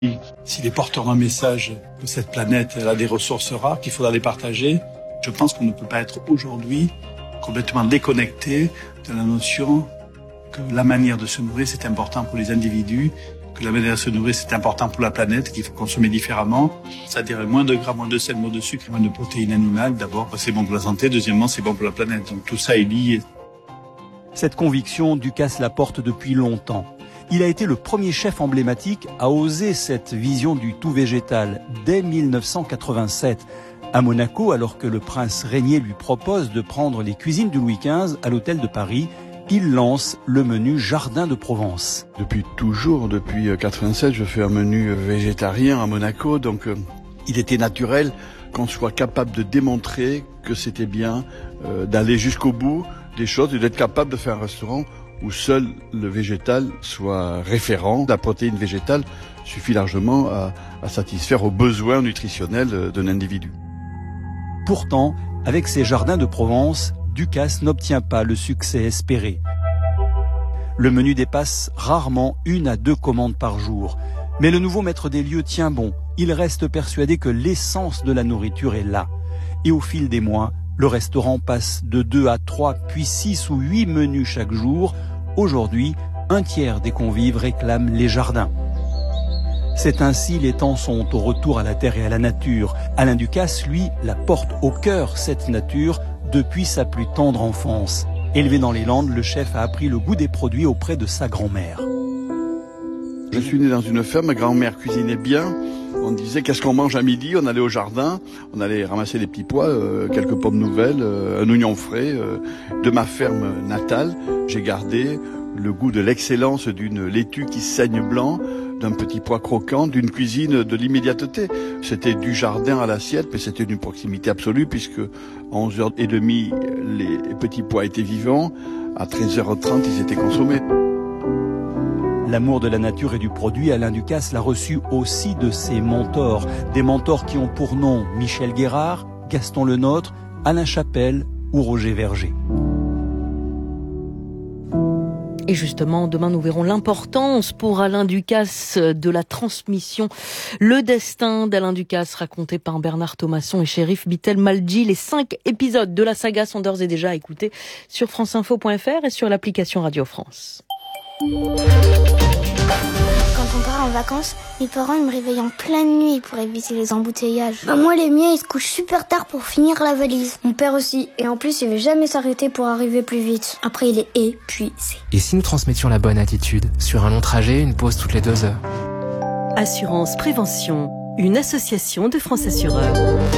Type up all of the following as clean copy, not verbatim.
S'il est porteur d'un message que cette planète elle a des ressources rares, qu'il faudra les partager, je pense qu'on ne peut pas être aujourd'hui complètement déconnecté de la notion que la manière de se nourrir c'est important pour les individus, que la manière de se nourrir c'est important pour la planète, qu'il faut consommer différemment, c'est-à-dire moins de gras, moins de sel, moins de sucre, moins de protéines animales. D'abord, c'est bon pour la santé, deuxièmement, c'est bon pour la planète. Donc tout ça est lié. Cette conviction, Ducasse la porte depuis longtemps. Il a été le premier chef emblématique à oser cette vision du tout végétal dès 1987. À Monaco, alors que le prince régnier lui propose de prendre les cuisines du Louis XV à l'hôtel de Paris, il lance le menu Jardin de Provence. Depuis toujours, depuis 87, je fais un menu végétarien à Monaco, donc il était naturel qu'on soit capable de démontrer que c'était bien d'aller jusqu'au bout des choses et d'être capable de faire un restaurant où seul le végétal soit référent. La protéine végétale suffit largement à satisfaire aux besoins nutritionnels d'un individu. Pourtant, avec ses Jardins de Provence, Ducasse n'obtient pas le succès espéré. Le menu dépasse rarement 1 à 2 commandes par jour. Mais le nouveau maître des lieux tient bon. Il reste persuadé que l'essence de la nourriture est là. Et au fil des mois, le restaurant passe de 2 à 3, puis 6 ou 8 menus chaque jour. Aujourd'hui, 1/3 des convives réclament les jardins. C'est ainsi les temps sont au retour à la terre et à la nature. Alain Ducasse, lui, la porte au cœur, cette nature, depuis sa plus tendre enfance. Élevé dans les Landes, le chef a appris le goût des produits auprès de sa grand-mère. Je suis né dans une ferme, ma grand-mère cuisinait bien. On disait qu'est-ce qu'on mange à midi, on allait au jardin, on allait ramasser des petits pois, quelques pommes nouvelles, un oignon frais. De ma ferme natale, j'ai gardé le goût de l'excellence d'une laitue qui saigne blanc, d'un petit pois croquant, d'une cuisine de l'immédiateté. C'était du jardin à l'assiette, mais c'était d'une proximité absolue puisque à 11h30, les petits pois étaient vivants, à 13h30, ils étaient consommés. L'amour de la nature et du produit, Alain Ducasse l'a reçu aussi de ses mentors. Des mentors qui ont pour nom Michel Guérard, Gaston Lenôtre, Alain Chapelle ou Roger Verger. Et justement, demain, nous verrons l'importance pour Alain Ducasse de la transmission. Le destin d'Alain Ducasse, raconté par Bernard Thomasson et Chérif Bittel-Malji. Les 5 épisodes de la saga sont d'ores et déjà à écouter sur franceinfo.fr et sur l'application Radio France. Quand on part en vacances, mes parents me réveillent en pleine nuit pour éviter les embouteillages. Moi, les miens, ils se couchent super tard pour finir la valise. Mon père aussi. Et en plus, il veut jamais s'arrêter pour arriver plus vite. Après, il est épuisé. Et si nous transmettions la bonne attitude? Sur un long trajet, une pause toutes les 2 heures. Assurance Prévention, une association de France Assureurs.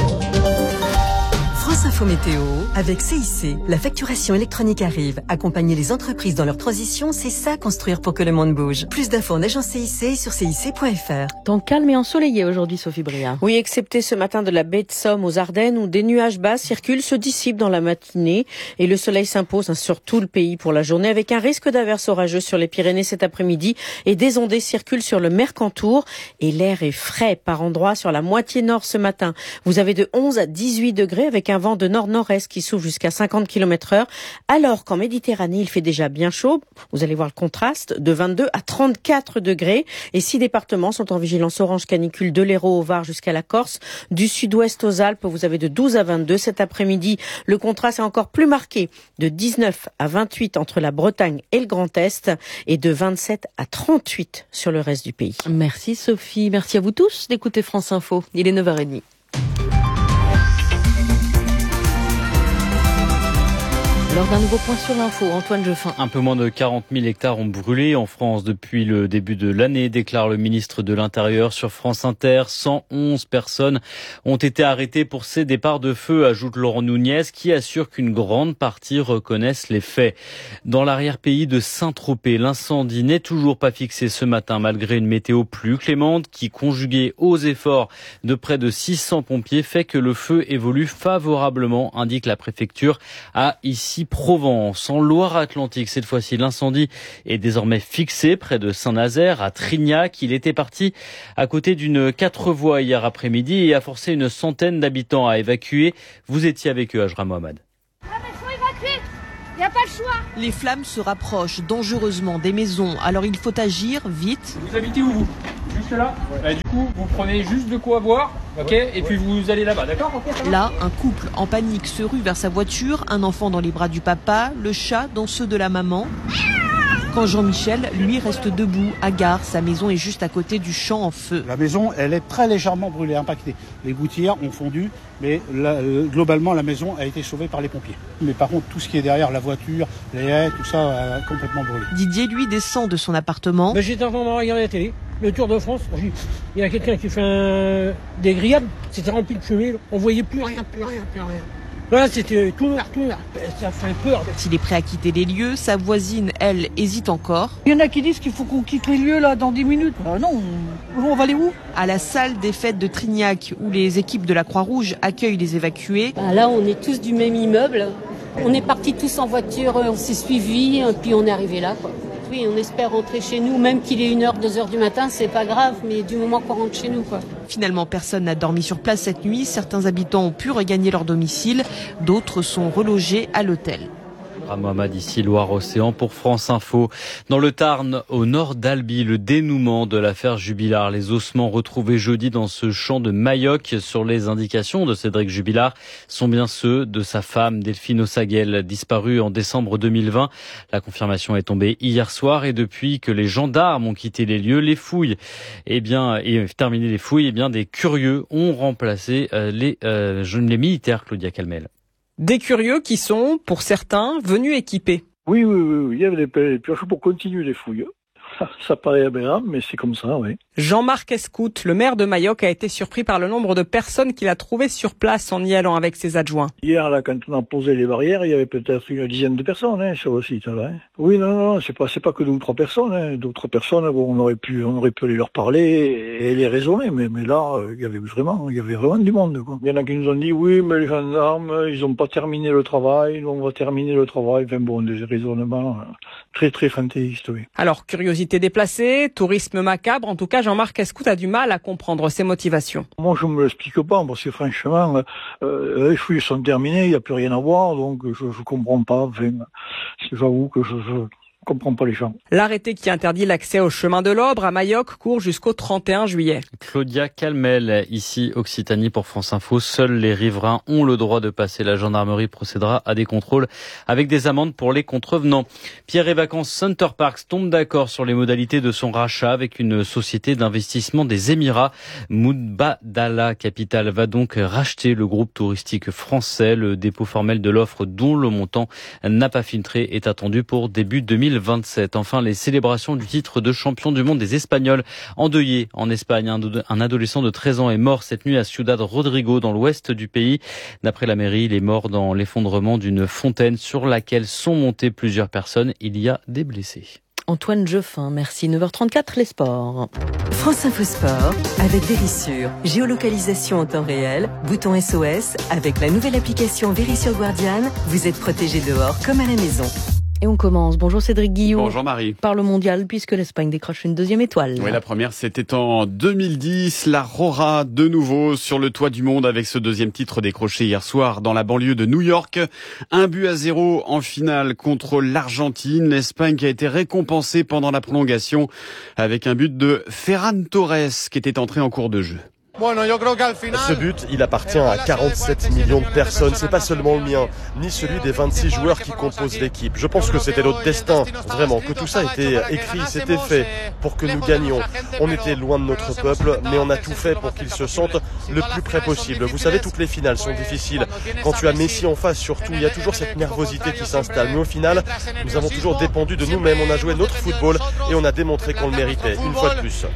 France Info Météo, avec CIC. La facturation électronique arrive. Accompagner les entreprises dans leur transition, c'est ça construire pour que le monde bouge. Plus d'infos en agence CIC sur cic.fr. Temps calme et ensoleillé aujourd'hui, Sophie Bria. Oui, excepté ce matin de la baie de Somme aux Ardennes où des nuages bas circulent, se dissipent dans la matinée et le soleil s'impose sur tout le pays pour la journée avec un risque d'averse orageuse sur les Pyrénées cet après-midi et des ondées circulent sur le Mercantour et l'air est frais par endroits sur la moitié nord ce matin. Vous avez de 11 à 18 degrés avec un vent de nord-nord-est qui souffle jusqu'à 50 km/h, alors qu'en Méditerranée, il fait déjà bien chaud. Vous allez voir le contraste, de 22 à 34 degrés. Et 6 départements sont en vigilance orange canicule de l'Hérault au Var jusqu'à la Corse. Du sud-ouest aux Alpes, vous avez de 12 à 22. Cet après-midi, le contraste est encore plus marqué, de 19 à 28 entre la Bretagne et le Grand Est, et de 27 à 38 sur le reste du pays. Merci Sophie, merci à vous tous d'écouter France Info. Il est 9h30. Lors d'un nouveau point sur l'info, Antoine Jeffin. Un peu moins de 40 000 hectares ont brûlé en France depuis le début de l'année, déclare le ministre de l'Intérieur sur France Inter. 111 personnes ont été arrêtées pour ces départs de feu, ajoute Laurent Nunez, qui assure qu'une grande partie reconnaissent les faits. Dans l'arrière-pays de Saint-Tropez, l'incendie n'est toujours pas fixé ce matin, malgré une météo plus clémente qui, conjuguée aux efforts de près de 600 pompiers, fait que le feu évolue favorablement, indique la préfecture à Issy-Provence. En Loire-Atlantique, cette fois-ci, l'incendie est désormais fixé près de Saint-Nazaire, à Trignac. Il était parti à côté d'une 4 voies hier après-midi et a forcé une centaine d'habitants à évacuer. Vous étiez avec eux, Ajra Mohamed. Ah mais faut évacuer, il n'y a pas le Les flammes se rapprochent dangereusement des maisons, alors il faut agir vite. Vous habitez où vous ? Juste là ? Du coup, vous prenez juste de quoi boire, ok ? Et puis vous allez là-bas, d'accord ? Là, un couple en panique se rue vers sa voiture, un enfant dans les bras du papa, le chat dans ceux de la maman. Quand Jean-Michel, lui, reste debout, hagard, sa maison est juste à côté du champ en feu. La maison, elle est très légèrement brûlée, impactée. Les gouttières ont fondu, mais globalement, la maison a été sauvée par les pompiers. Mais par contre, tout ce qui est derrière, la voiture, les haies, tout ça a complètement brûlé. Didier, lui, descend de son appartement. J'étais en train de regarder la télé, le Tour de France. Il y a quelqu'un qui fait des grillades, c'était rempli de fumée, on voyait plus rien. Là, c'était tout noir, ça fait peur. S'il est prêt à quitter les lieux, sa voisine, elle, hésite encore. Il y en a qui disent qu'il faut qu'on quitte les lieux là dans 10 minutes. Non, on va aller où ? À la salle des fêtes de Trignac, où les équipes de la Croix-Rouge accueillent les évacués. Là, on est tous du même immeuble. On est partis tous en voiture, on s'est suivis, puis on est arrivés là, quoi. Oui, on espère rentrer chez nous, même qu'il est 1h, 2h du matin, c'est pas grave, mais du moment qu'on rentre chez nous, quoi. Finalement, personne n'a dormi sur place cette nuit. Certains habitants ont pu regagner leur domicile, d'autres sont relogés à l'hôtel. Mohamed ici, Loire-Océan pour France Info. Dans le Tarn, au nord d'Albi, le dénouement de l'affaire Jubilard. Les ossements retrouvés jeudi dans ce champ de Mayoc sur les indications de Cédric Jubilard sont bien ceux de sa femme Delphine Ossaguel, disparue en décembre 2020. La confirmation est tombée hier soir et depuis que les gendarmes ont quitté les lieux, terminé les fouilles, des curieux ont remplacé les militaires, Claudia Calmel. Des curieux qui sont, pour certains, venus équipés. Oui, il y avait des pioches pour continuer les fouilles. Ça paraît aberrant, mais c'est comme ça, oui. Jean-Marc Escout, le maire de Mayoc, a été surpris par le nombre de personnes qu'il a trouvées sur place en y allant avec ses adjoints. Hier, là, quand on a posé les barrières, il y avait peut-être une dizaine de personnes sur le site. Là, hein. Oui, non, c'est pas que 2 ou 3 personnes. Hein. D'autres personnes, on aurait pu aller leur parler et les raisonner, mais là, il y avait vraiment du monde, quoi. Il y en a qui nous ont dit, oui, mais les gendarmes, ils n'ont pas terminé le travail, nous, on va terminer le travail. Enfin bon, des raisonnements très, très fantaisistes, oui. Alors, curiosité déplacée, tourisme macabre, en tout cas, Jean-Marc Escout a du mal à comprendre ses motivations. Moi, je me l'explique pas, parce que franchement, les fouilles sont terminées, il n'y a plus rien à voir, donc je comprends pas. Enfin, j'avoue que je comprends pas les gens. L'arrêté qui interdit l'accès au chemin de l'Aubre à Mayoc court jusqu'au 31 juillet. Claudia Calmel, ici Occitanie pour France Info. Seuls les riverains ont le droit de passer. La gendarmerie procédera à des contrôles avec des amendes pour les contrevenants. Pierre et Vacances Center Parks tombe d'accord sur les modalités de son rachat avec une société d'investissement des Émirats. Mubadala Capital va donc racheter le groupe touristique français. Le dépôt formel de l'offre dont le montant n'a pas filtré est attendu pour début 2027. Enfin, les célébrations du titre de champion du monde des Espagnols endeuillés en Espagne. Un adolescent de 13 ans est mort cette nuit à Ciudad Rodrigo, dans l'ouest du pays. D'après la mairie, il est mort dans l'effondrement d'une fontaine sur laquelle sont montées plusieurs personnes. Il y a des blessés. Antoine Jeffin, merci. 9h34, les sports. France Info Sport avec Vérissure. Géolocalisation en temps réel, bouton SOS. Avec la nouvelle application Vérissure Guardian, vous êtes protégé dehors comme à la maison. Et on commence. Bonjour Cédric Guillot. Bonjour Marie. Par le mondial, puisque l'Espagne décroche une 2e étoile. Oui, la première, c'était en 2010. La Rora, de nouveau, sur le toit du monde avec ce 2e titre décroché hier soir dans la banlieue de New York. 1-0 en finale contre l'Argentine. L'Espagne qui a été récompensée pendant la prolongation avec un but de Ferran Torres qui était entré en cours de jeu. Ce but, il appartient à 47 millions de personnes. C'est pas seulement le mien, ni celui des 26 joueurs qui composent l'équipe. Je pense que c'était notre destin, vraiment, que tout ça était écrit, c'était fait pour que nous gagnions. On était loin de notre peuple, mais on a tout fait pour qu'il se sente le plus près possible. Vous savez, toutes les finales sont difficiles. Quand tu as Messi en face, surtout, il y a toujours cette nervosité qui s'installe. Mais au final, nous avons toujours dépendu de nous-mêmes. On a joué notre football et on a démontré qu'on le méritait, une fois de plus.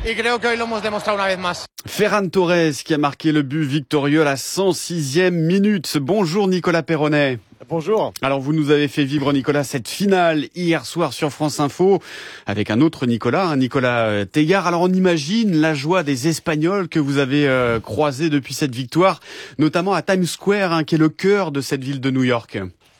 Ferran Torres qui a marqué le but victorieux à la 106e minute. Bonjour Nicolas Perronnet. Bonjour. Alors vous nous avez fait vivre, Nicolas, cette finale hier soir sur France Info avec un autre Nicolas, Nicolas Tegart. Alors on imagine la joie des Espagnols que vous avez croisés depuis cette victoire, notamment à Times Square, qui est le cœur de cette ville de New York.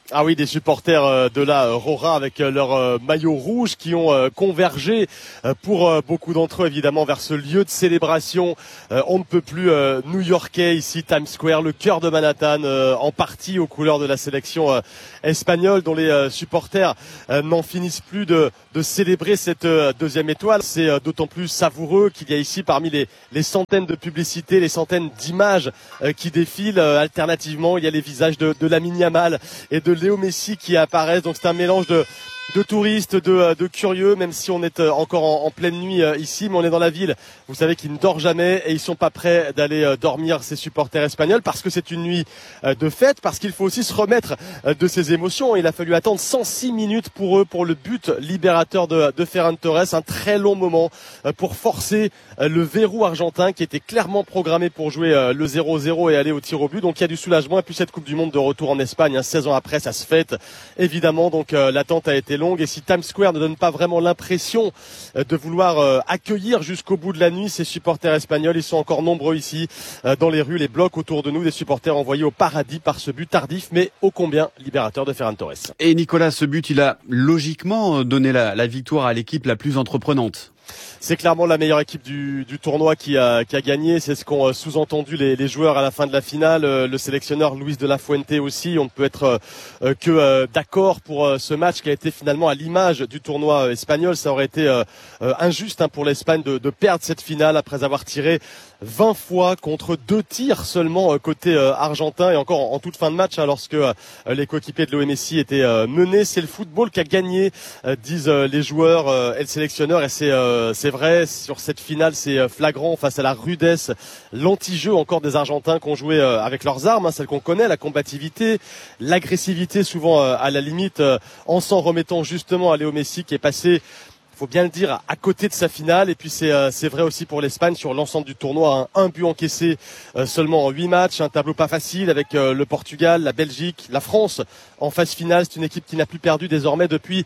Ah oui, des supporters de la Rora avec leur maillot rouge qui ont convergé pour beaucoup d'entre eux évidemment vers ce lieu de célébration. On ne peut plus new-yorkais ici, Times Square, le cœur de Manhattan, en partie aux couleurs de la sélection espagnole, dont les supporters n'en finissent plus de célébrer cette deuxième étoile. C'est d'autant plus savoureux qu'il y a ici parmi les centaines de publicités, les centaines d'images qui défilent alternativement. Il y a les visages de Lamine Yamal et de Léo Messi qui apparaissent, donc c'est un mélange de touristes, de curieux, même si on est encore en pleine nuit ici, mais on est dans la ville, vous savez, qui ne dort jamais, et ils sont pas prêts d'aller dormir, ces supporters espagnols, parce que c'est une nuit de fête, parce qu'il faut aussi se remettre de ces émotions. Il a fallu attendre 106 minutes pour eux, pour le but libérateur de Ferran Torres, un très long moment pour forcer le verrou argentin qui était clairement programmé pour jouer le 0-0 et aller au tir au but. Donc il y a du soulagement, et puis cette Coupe du Monde de retour en Espagne, 16 ans après, ça se fête évidemment, donc l'attente a été longue, et si Times Square ne donne pas vraiment l'impression de vouloir accueillir jusqu'au bout de la nuit ces supporters espagnols, ils sont encore nombreux ici dans les rues, les blocs autour de nous, des supporters envoyés au paradis par ce but tardif mais ô combien libérateur de Ferran Torres. Et Nicolas, ce but, il a logiquement donné la victoire à l'équipe la plus entreprenante. C'est clairement la meilleure équipe du tournoi qui a gagné. C'est ce qu'ont sous-entendu les joueurs à la fin de la finale. Le sélectionneur Luis de la Fuente aussi. On ne peut être que d'accord pour ce match qui a été finalement à l'image du tournoi espagnol. Ça aurait été injuste pour l'Espagne de perdre cette finale après avoir tiré 20 fois contre 2 tirs seulement côté argentin, et encore en toute fin de match lorsque les coéquipiers de Léo Messi étaient menés. C'est le football qui a gagné, disent les joueurs et le sélectionneur, et c'est vrai, sur cette finale c'est flagrant face à la rudesse, l'anti-jeu encore des Argentins qui ont joué avec leurs armes, celles qu'on connaît, la combativité, l'agressivité souvent à la limite, en s'en remettant justement à Léo Messi qui est passé, faut bien le dire, à côté de sa finale. Et puis c'est vrai aussi pour l'Espagne sur l'ensemble du tournoi, un but encaissé seulement en 8 matchs, un tableau pas facile avec le Portugal, la Belgique, la France en phase finale. C'est une équipe qui n'a plus perdu désormais depuis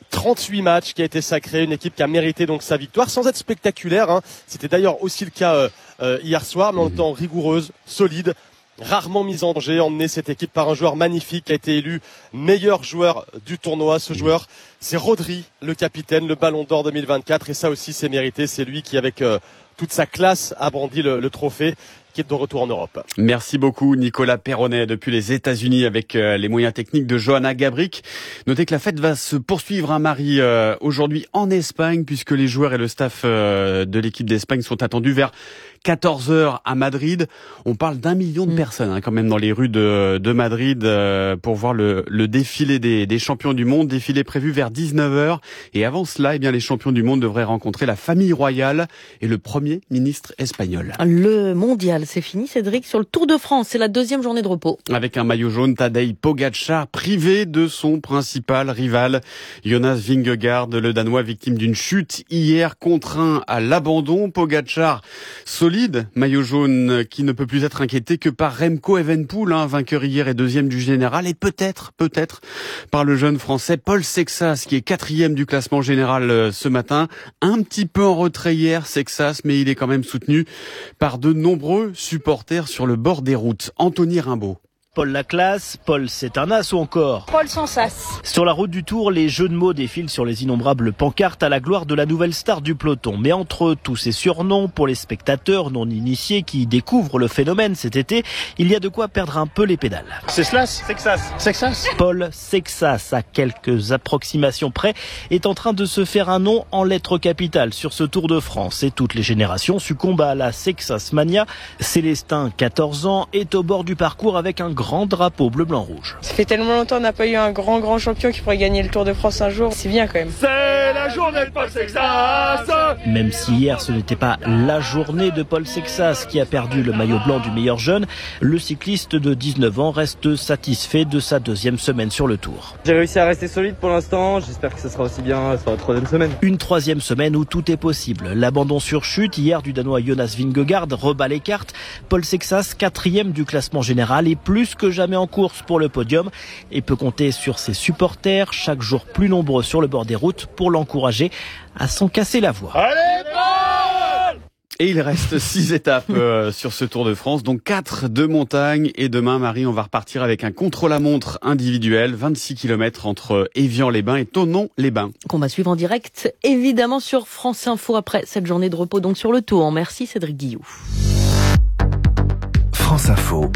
38 matchs, qui a été sacrée, une équipe qui a mérité donc sa victoire sans être spectaculaire. C'était d'ailleurs aussi le cas hier soir, mais en étant rigoureuse, solide, rarement mise en danger, emmenée cette équipe par un joueur magnifique qui a été élu meilleur joueur du tournoi. Ce joueur, c'est Rodri, le capitaine, le Ballon d'Or 2024, et ça aussi c'est mérité. C'est lui qui, avec toute sa classe, a brandi le trophée, qui est de retour en Europe. Merci beaucoup Nicolas Perronnet depuis les États-Unis avec les moyens techniques de Johanna Gabrick. Notez que la fête va se poursuivre à Marie aujourd'hui en Espagne, puisque les joueurs et le staff de l'équipe d'Espagne sont attendus vers 14h à Madrid. On parle d'1 million de personnes quand même dans les rues de Madrid pour voir le défilé des champions du monde, défilé prévu vers 19h. Et avant cela, les champions du monde devraient rencontrer la famille royale et le Premier ministre espagnol. Le mondial, c'est fini, Cédric. Sur le Tour de France, c'est la 2e journée de repos. Avec un maillot jaune, Tadej Pogačar privé de son principal rival, Jonas Vingegaard, le Danois victime d'une chute hier, contraint à l'abandon. Pogačar solide, maillot jaune qui ne peut plus être inquiété que par Remco Evenepoel, vainqueur hier et 2e du général, et peut-être par le jeune français Paul Sexas qui est 4e du classement général ce matin. Un petit peu en retrait hier, Sexas, mais il est quand même soutenu par de nombreux supporters sur le bord des routes. Anthony Rimbaud. Paul Laclasse, Paul c'est un as ou encore Paul sans sas. Sur la route du Tour, les jeux de mots défilent sur les innombrables pancartes à la gloire de la nouvelle star du peloton. Mais entre tous ces surnoms, pour les spectateurs non initiés qui découvrent le phénomène cet été, il y a de quoi perdre un peu les pédales. C'est Sexas. Sexas. Paul Sexas, à quelques approximations près, est en train de se faire un nom en lettres capitales sur ce Tour de France. Et toutes les générations succombent à la Sexas mania. Célestin, 14 ans, est au bord du parcours avec un grand drapeau bleu-blanc-rouge. Ça fait tellement longtemps qu'on n'a pas eu un grand champion qui pourrait gagner le Tour de France un jour. C'est bien quand même. C'est la journée de Paul Sexas. Même si hier ce n'était pas la journée de Paul Sexas qui a perdu le maillot blanc du meilleur jeune, le cycliste de 19 ans reste satisfait de sa 2e semaine sur le Tour. J'ai réussi à rester solide pour l'instant, j'espère que ça sera aussi bien sur la 3e semaine. Une 3e semaine où tout est possible. L'abandon sur chute hier du Danois Jonas Vingegaard rebat les cartes. Paul Sexas, 4e du classement général et plus que jamais en course pour le podium, et peut compter sur ses supporters, chaque jour plus nombreux sur le bord des routes, pour l'encourager à s'en casser la voix. Allez, Paul! Et il reste 6 étapes sur ce Tour de France, donc 4 de montagne. Et demain, Marie, on va repartir avec un contre-la-montre individuel, 26 km entre Évian-les-Bains et Thonon-les-Bains. Qu'on va suivre en direct, évidemment, sur France Info après cette journée de repos, donc sur le Tour. Merci Cédric Guillou. France Info,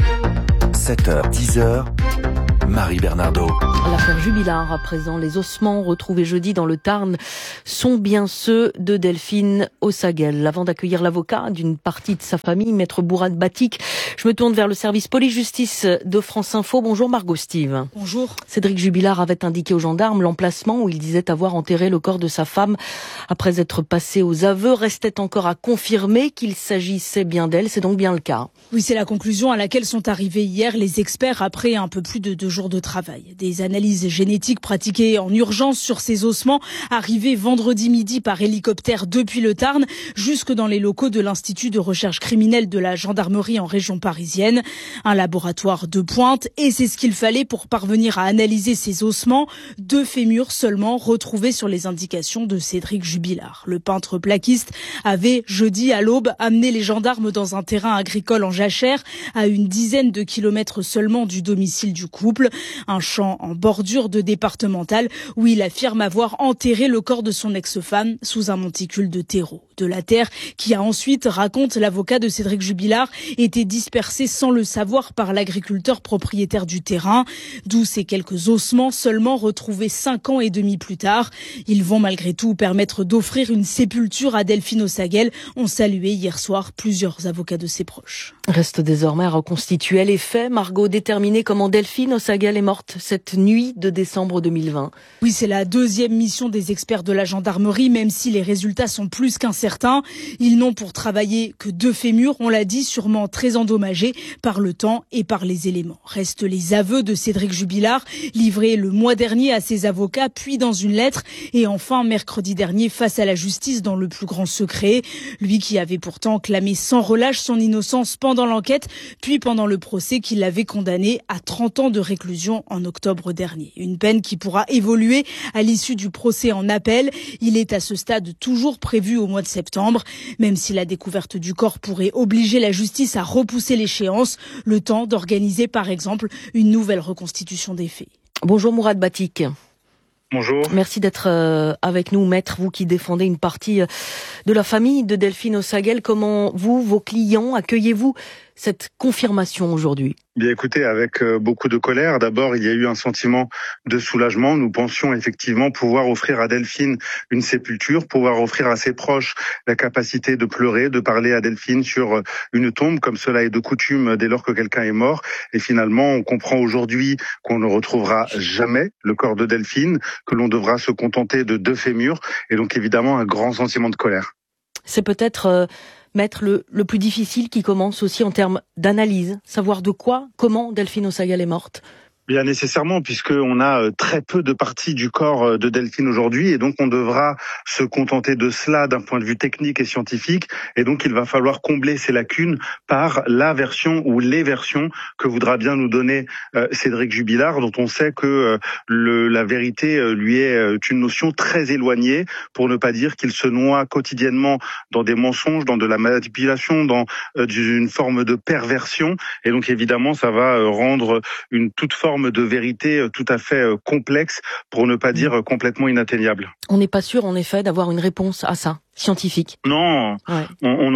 7h, 10h. Marie Bernardo. L'affaire Jubilard, à présent, les ossements retrouvés jeudi dans le Tarn sont bien ceux de Delphine Ossaguel. Avant d'accueillir l'avocat d'une partie de sa famille, maître Mourad Batik, je me tourne vers le service police-justice de France Info. Bonjour Margot Steve. Bonjour. Cédric Jubilard avait indiqué aux gendarmes l'emplacement où il disait avoir enterré le corps de sa femme après être passé aux aveux. Restait encore à confirmer qu'il s'agissait bien d'elle. C'est donc bien le cas. Oui, c'est la conclusion à laquelle sont arrivés hier les experts après un peu plus de 2 jours de travail. Des analyses génétiques pratiquées en urgence sur ces ossements, arrivés vendredi midi par hélicoptère depuis le Tarn, jusque dans les locaux de l'Institut de recherche criminelle de la gendarmerie en région parisienne. Un laboratoire de pointe, et c'est ce qu'il fallait pour parvenir à analyser ces ossements. 2 fémurs seulement retrouvés sur les indications de Cédric Jubilard. Le peintre plaquiste avait, jeudi à l'aube, amené les gendarmes dans un terrain agricole en jachère, à une dizaine de kilomètres seulement du domicile du couple. Un champ en bordure de départementale où il affirme avoir enterré le corps de son ex-femme sous un monticule de terreau. De la terre qui a ensuite, raconte l'avocat de Cédric Jubilard, été dispersée sans le savoir par l'agriculteur propriétaire du terrain. D'où ces quelques ossements seulement retrouvés 5 ans et demi plus tard. Ils vont malgré tout permettre d'offrir une sépulture à Delphine Ossaguel, ont salué hier soir plusieurs avocats de ses proches. Reste désormais à reconstituer les faits. Margot, déterminer comment Delphine Ossaguel est morte cette nuit de décembre 2020. Oui, c'est la 2e mission des experts de la gendarmerie, même si les résultats sont plus qu'incertains. Ils n'ont pour travailler que 2 fémurs, on l'a dit, sûrement très endommagés par le temps et par les éléments. Restent les aveux de Cédric Jubilard, livrés le mois dernier à ses avocats, puis dans une lettre, et enfin mercredi dernier face à la justice dans le plus grand secret. Lui qui avait pourtant clamé sans relâche son innocence pendant l'enquête, puis pendant le procès qui l'avait condamné à 30 ans de réclusion en octobre dernier. Une peine qui pourra évoluer à l'issue du procès en appel. Il est à ce stade toujours prévu au mois de septembre, même si la découverte du corps pourrait obliger la justice à repousser l'échéance, le temps d'organiser par exemple une nouvelle reconstitution des faits. Bonjour Mourad Batik. Bonjour. Merci d'être avec nous, maître, vous qui défendez une partie de la famille de Delphine Ossaguel. Comment vous, vos clients, accueillez-vous cette confirmation aujourd'hui ? Bien écoutez, avec beaucoup de colère. D'abord, il y a eu un sentiment de soulagement. Nous pensions effectivement pouvoir offrir à Delphine une sépulture, pouvoir offrir à ses proches la capacité de pleurer, de parler à Delphine sur une tombe, comme cela est de coutume dès lors que quelqu'un est mort. Et finalement, on comprend aujourd'hui qu'on ne retrouvera jamais le corps de Delphine, que l'on devra se contenter de 2 fémurs. Et donc évidemment, un grand sentiment de colère. C'est peut-être... Maître, le plus difficile qui commence aussi en termes d'analyse, savoir de quoi, comment Delphine Ossaguel est morte. Bien nécessairement, puisqu'on a très peu de parties du corps de Delphine aujourd'hui, et donc on devra se contenter de cela d'un point de vue technique et scientifique, et donc il va falloir combler ces lacunes par la version ou les versions que voudra bien nous donner Cédric Jubilard, dont on sait que la vérité lui est une notion très éloignée, pour ne pas dire qu'il se noie quotidiennement dans des mensonges, dans de la manipulation, dans une forme de perversion, et donc évidemment ça va rendre une toute forme de vérité tout à fait complexe, pour ne pas dire complètement inatteignable. On n'est pas sûr, en effet, d'avoir une réponse à ça, scientifique. Non, ouais. on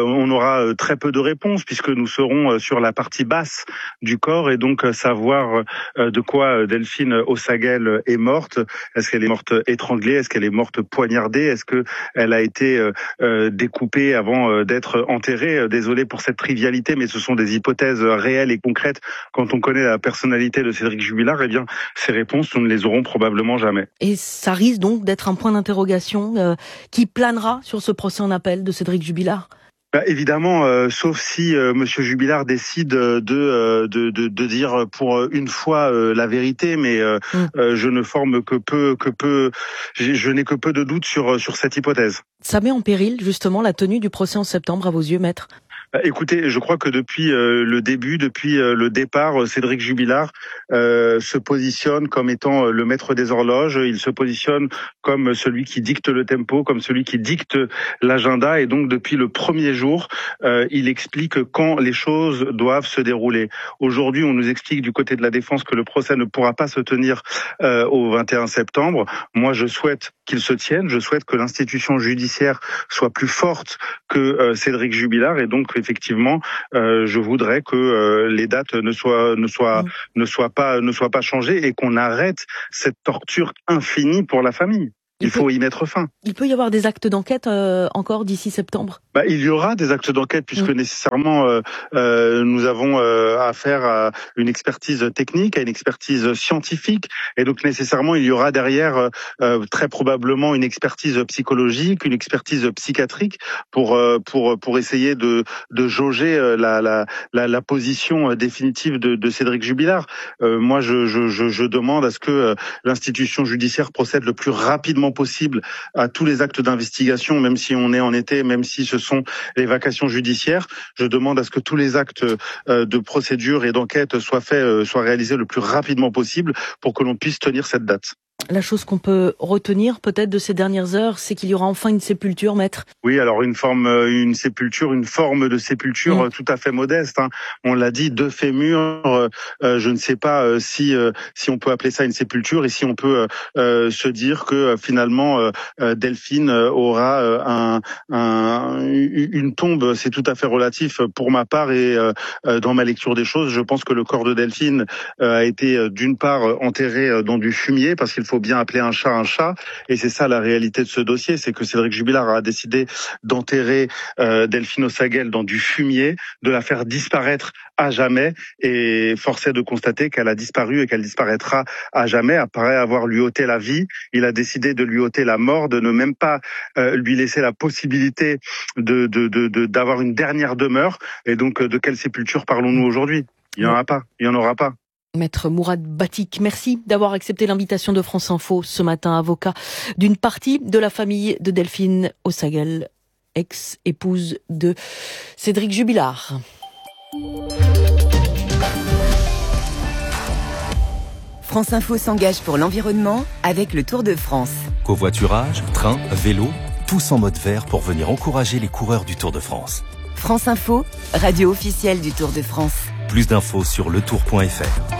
aura très peu de réponses, puisque nous serons sur la partie basse du corps, et donc savoir de quoi Delphine Ossaguel est morte. Est-ce qu'elle est morte étranglée? Est-ce qu'elle est morte poignardée? Est-ce qu'elle a été découpée avant d'être enterrée? Désolé pour cette trivialité, mais ce sont des hypothèses réelles et concrètes. Quand on connaît la personnalité de Cédric Jubilard, eh bien, ces réponses, nous ne les aurons probablement jamais. Et ça risque donc d'être un point d'interrogation qui planera sur ce procès en appel de Cédric Jubilard? Évidemment, sauf si Monsieur Jubilard décide de dire pour une fois la vérité, mais je ne forme je n'ai que peu de doutes sur cette hypothèse. Ça met en péril justement la tenue du procès en septembre à vos yeux, maître? Écoutez, je crois que depuis le départ, Cédric Jubilard se positionne comme étant le maître des horloges. Il se positionne comme celui qui dicte le tempo, comme celui qui dicte l'agenda. Et donc, depuis le premier jour, il explique quand les choses doivent se dérouler. Aujourd'hui, on nous explique du côté de la défense que le procès ne pourra pas se tenir au 21 septembre. Moi, je souhaite qu'il se tienne. Je souhaite que l'institution judiciaire soit plus forte que Cédric Jubilard. Et donc, effectivement, je voudrais que les dates ne soient pas changées et qu'on arrête cette torture infinie pour la famille. Il faut y mettre fin. Il peut y avoir des actes d'enquête encore d'ici septembre ? Il y aura des actes d'enquête puisque nécessairement nous avons affaire à une expertise technique, à une expertise scientifique, et donc nécessairement il y aura derrière très probablement une expertise psychologique, une expertise psychiatrique pour essayer de jauger la position définitive de Cédric Jubilard. Moi je demande à ce que l'institution judiciaire procède le plus rapidement possible à tous les actes d'investigation, même si on est en été, même si ce sont les vacations judiciaires. Je demande à ce que tous les actes de procédure et d'enquête soient réalisés le plus rapidement possible pour que l'on puisse tenir cette date. La chose qu'on peut retenir peut-être de ces dernières heures, c'est qu'il y aura enfin une sépulture, maître. Oui, alors une forme de sépulture tout à fait modeste. On l'a dit, 2 fémurs. Je ne sais pas si on peut appeler ça une sépulture et si on peut se dire que finalement Delphine aura une tombe. C'est tout à fait relatif pour ma part et dans ma lecture des choses. Je pense que le corps de Delphine a été d'une part enterré dans du fumier parce qu'il faut bien appeler un chat, et c'est ça la réalité de ce dossier, c'est que Cédric Jubilard a décidé d'enterrer Delphine Ossagel dans du fumier, de la faire disparaître à jamais, et force est de constater qu'elle a disparu et qu'elle disparaîtra à jamais. Après avoir lui ôté la vie, il a décidé de lui ôter la mort, de ne même pas lui laisser la possibilité d'avoir une dernière demeure. Et donc de quelle sépulture parlons-nous aujourd'hui ? Il n'y en a pas, il n'y en aura pas. Maître Mourad Batik, merci d'avoir accepté l'invitation de France Info ce matin, avocat d'une partie de la famille de Delphine Ossagel, ex-épouse de Cédric Jubilard. France Info s'engage pour l'environnement avec le Tour de France. Covoiturage, train, vélo, tous en mode vert pour venir encourager les coureurs du Tour de France. France Info, radio officielle du Tour de France. Plus d'infos sur letour.fr.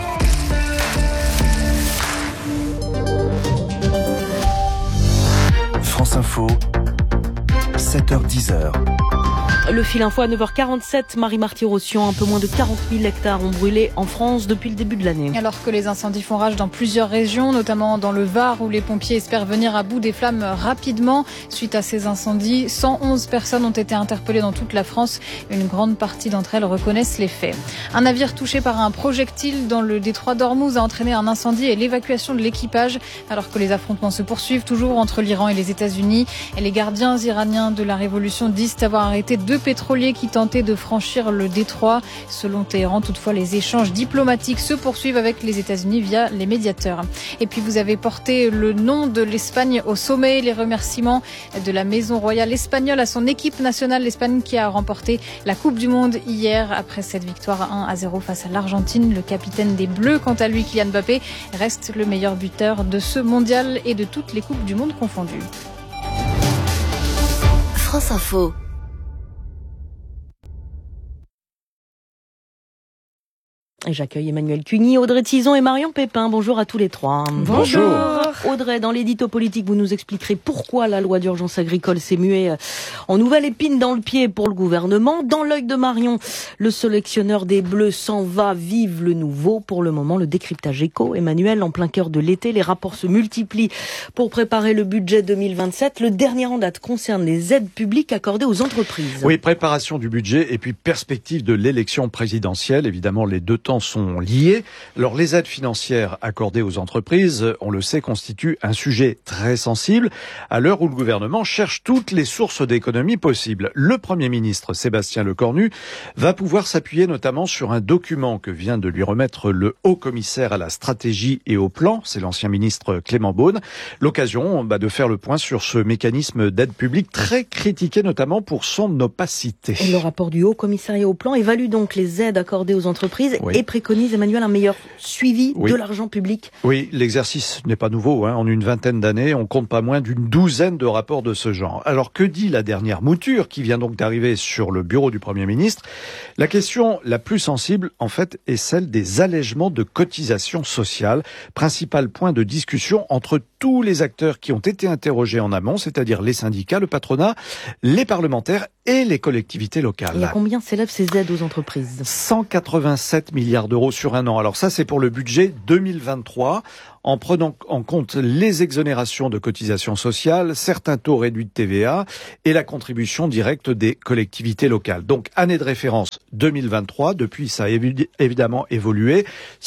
France Info, 7h-10h. Le fil info à 9h47, Marie Marty-Rossian, un peu moins de 40 000 hectares ont brûlé en France depuis le début de l'année. Alors que les incendies font rage dans plusieurs régions, notamment dans le Var où les pompiers espèrent venir à bout des flammes rapidement. Suite à ces incendies, 111 personnes ont été interpellées dans toute la France. Une grande partie d'entre elles reconnaissent les faits. Un navire touché par un projectile dans le détroit d'Ormuz a entraîné un incendie et l'évacuation de l'équipage alors que les affrontements se poursuivent toujours entre l'Iran et les États-Unis. Et les gardiens iraniens de la révolution disent avoir arrêté 2 pétroliers qui tentaient de franchir le détroit. Selon Téhéran, toutefois, les échanges diplomatiques se poursuivent avec les États-Unis via les médiateurs. Et puis vous avez porté le nom de l'Espagne au sommet. Les remerciements de la Maison royale espagnole à son équipe nationale, l'Espagne qui a remporté la Coupe du Monde hier après cette victoire 1-0 face à l'Argentine. Le capitaine des Bleus, quant à lui, Kylian Mbappé, reste le meilleur buteur de ce mondial et de toutes les Coupes du Monde confondues. France Info. Et j'accueille Emmanuel Cuny, Audrey Tison et Marion Pépin. Bonjour à tous les trois. Bonjour. Audrey, dans l'édito politique, vous nous expliquerez pourquoi la loi d'urgence agricole s'est muée en nouvelle épine dans le pied pour le gouvernement. Dans l'œil de Marion, le sélectionneur des Bleus s'en va, vive le nouveau. Pour le moment, le décryptage éco. Emmanuel, en plein cœur de l'été, les rapports se multiplient pour préparer le budget 2027. Le dernier en date concerne les aides publiques accordées aux entreprises. Oui, préparation du budget et puis perspective de l'élection présidentielle. Évidemment, les deux temps montants sont liés. Alors les aides financières accordées aux entreprises, on le sait, constituent un sujet très sensible à l'heure où le gouvernement cherche toutes les sources d'économie possibles. Le Premier ministre Sébastien Lecornu va pouvoir s'appuyer notamment sur un document que vient de lui remettre le haut-commissaire à la stratégie et au plan, c'est l'ancien ministre Clément Beaune. L'occasion de faire le point sur ce mécanisme d'aide publique très critiqué notamment pour son opacité. Et le rapport du haut-commissariat au plan évalue donc les aides accordées aux entreprises et préconise, Emmanuel, un meilleur suivi de l'argent public. Oui, l'exercice n'est pas nouveau. En une vingtaine d'années, on compte pas moins d'une douzaine de rapports de ce genre. Alors que dit la dernière mouture qui vient donc d'arriver sur le bureau du Premier ministre? La question la plus sensible, en fait, est celle des allègements de cotisations sociales, principal point de discussion entre tous les acteurs qui ont été interrogés en amont, c'est-à-dire les syndicats, le patronat, les parlementaires et les collectivités locales. Et à combien s'élèvent ces aides aux entreprises? 187 milliards d'euros sur un an. Alors ça, c'est pour le budget 2023. En prenant en compte les exonérations de cotisations sociales, certains taux réduits de TVA et la contribution directe des collectivités locales. Donc, année de référence 2023. Depuis, ça a évidemment évolué.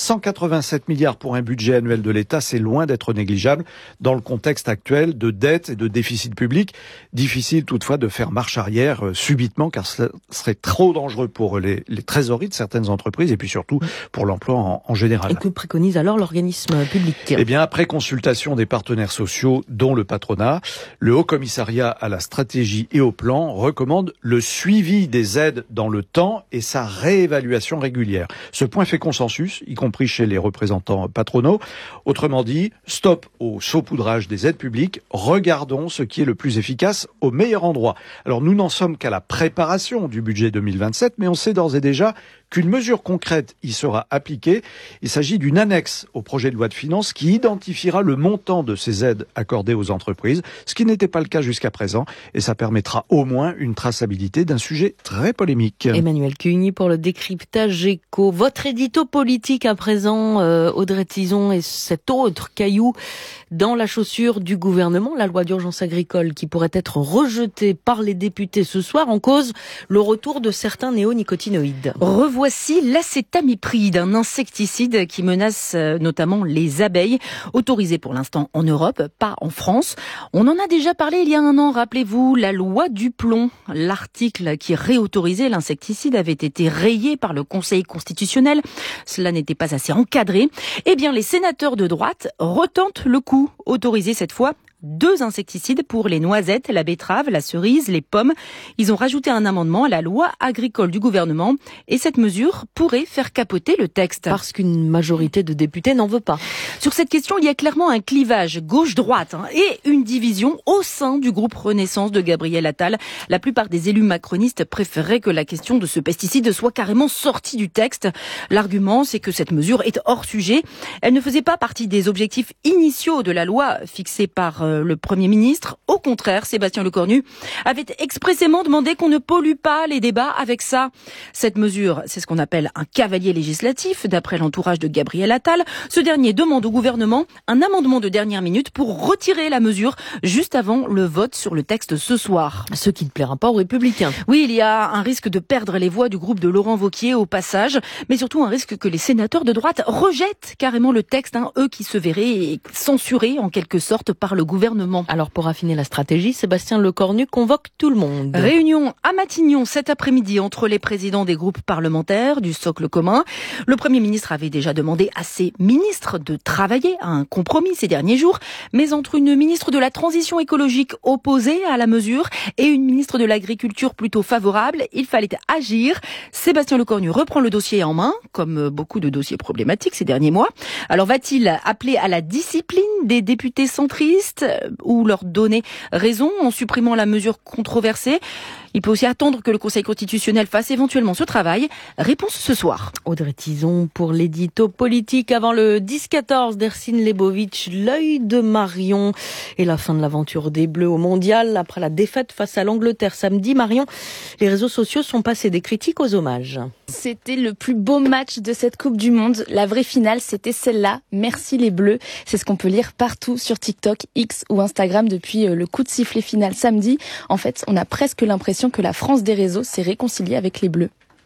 187 milliards pour un budget annuel de l'État, c'est loin d'être négligeable dans le contexte actuel de dette et de déficit public. Difficile toutefois de faire marche arrière subitement, car ce serait trop dangereux pour les trésoreries de certaines entreprises et puis surtout pour l'emploi en général. Et que préconise alors l'organisme public? Eh bien, après consultation des partenaires sociaux, dont le patronat, le Haut-Commissariat à la stratégie et au plan recommande le suivi des aides dans le temps et sa réévaluation régulière. Ce point fait consensus, y compris chez les représentants patronaux. Autrement dit, stop au saupoudrage des aides publiques, regardons ce qui est le plus efficace au meilleur endroit. Alors, nous n'en sommes qu'à la préparation du budget 2027, mais on sait d'ores et déjà qu'une mesure concrète y sera appliquée. Il s'agit d'une annexe au projet de loi de finances qui identifiera le montant de ces aides accordées aux entreprises, ce qui n'était pas le cas jusqu'à présent, et ça permettra au moins une traçabilité d'un sujet très polémique. Emmanuel Cugny pour le décryptage éco. Votre édito politique à présent, Audrey Tizon, et cet autre caillou dans la chaussure du gouvernement, la loi d'urgence agricole qui pourrait être rejetée par les députés ce soir en cause le retour de certains néonicotinoïdes. Revoici l'acétamipride, un insecticide qui menace notamment les abeilles, autorisé pour l'instant en Europe, pas en France. On en a déjà parlé il y a un an, rappelez-vous, la loi du plomb. L'article qui réautorisait l'insecticide avait été rayé par le Conseil constitutionnel. Cela n'était pas assez encadré. Eh bien, les sénateurs de droite retentent le coup, autorisé cette fois 2 insecticides pour les noisettes, la betterave, la cerise, les pommes. Ils ont rajouté un amendement à la loi agricole du gouvernement et cette mesure pourrait faire capoter le texte. Parce qu'une majorité de députés n'en veut pas. Sur cette question, il y a clairement un clivage gauche-droite et une division au sein du groupe Renaissance de Gabriel Attal. La plupart des élus macronistes préféraient que la question de ce pesticide soit carrément sortie du texte. L'argument, c'est que cette mesure est hors sujet. Elle ne faisait pas partie des objectifs initiaux de la loi fixée par le Premier ministre. Au contraire, Sébastien Lecornu avait expressément demandé qu'on ne pollue pas les débats avec ça. Cette mesure, c'est ce qu'on appelle un cavalier législatif, d'après l'entourage de Gabriel Attal. Ce dernier demande au gouvernement un amendement de dernière minute pour retirer la mesure juste avant le vote sur le texte ce soir. Ce qui ne plaira pas aux Républicains. Oui, il y a un risque de perdre les voix du groupe de Laurent Wauquiez au passage, mais surtout un risque que les sénateurs de droite rejettent carrément le texte, eux qui se verraient censurés en quelque sorte par le gouvernement. Alors pour affiner la stratégie, Sébastien Lecornu convoque tout le monde. Réunion à Matignon cet après-midi entre les présidents des groupes parlementaires du socle commun. Le Premier ministre avait déjà demandé à ses ministres de travailler à un compromis ces derniers jours, mais entre une ministre de la Transition écologique opposée à la mesure et une ministre de l'Agriculture plutôt favorable, il fallait agir. Sébastien Lecornu reprend le dossier en main, comme beaucoup de dossiers problématiques ces derniers mois. Alors va-t-il appeler à la discipline des députés centristes ou leur donner raison en supprimant la mesure controversée? Il peut aussi attendre que le Conseil constitutionnel fasse éventuellement ce travail. Réponse ce soir. Audrey Tizon pour l'édito politique avant le 10-14 d'Ercine Lebovitch, l'œil de Marion et la fin de l'aventure des Bleus au Mondial. Après la défaite face à l'Angleterre samedi, Marion, les réseaux sociaux sont passés des critiques aux hommages. C'était le plus beau match de cette Coupe du Monde. La vraie finale, c'était celle-là. Merci les Bleus. C'est ce qu'on peut lire partout sur TikTok, X ou Instagram depuis le coup de sifflet final samedi. En fait, on a presque l'impression que la France des réseaux s'est réconciliée avec les Bleus.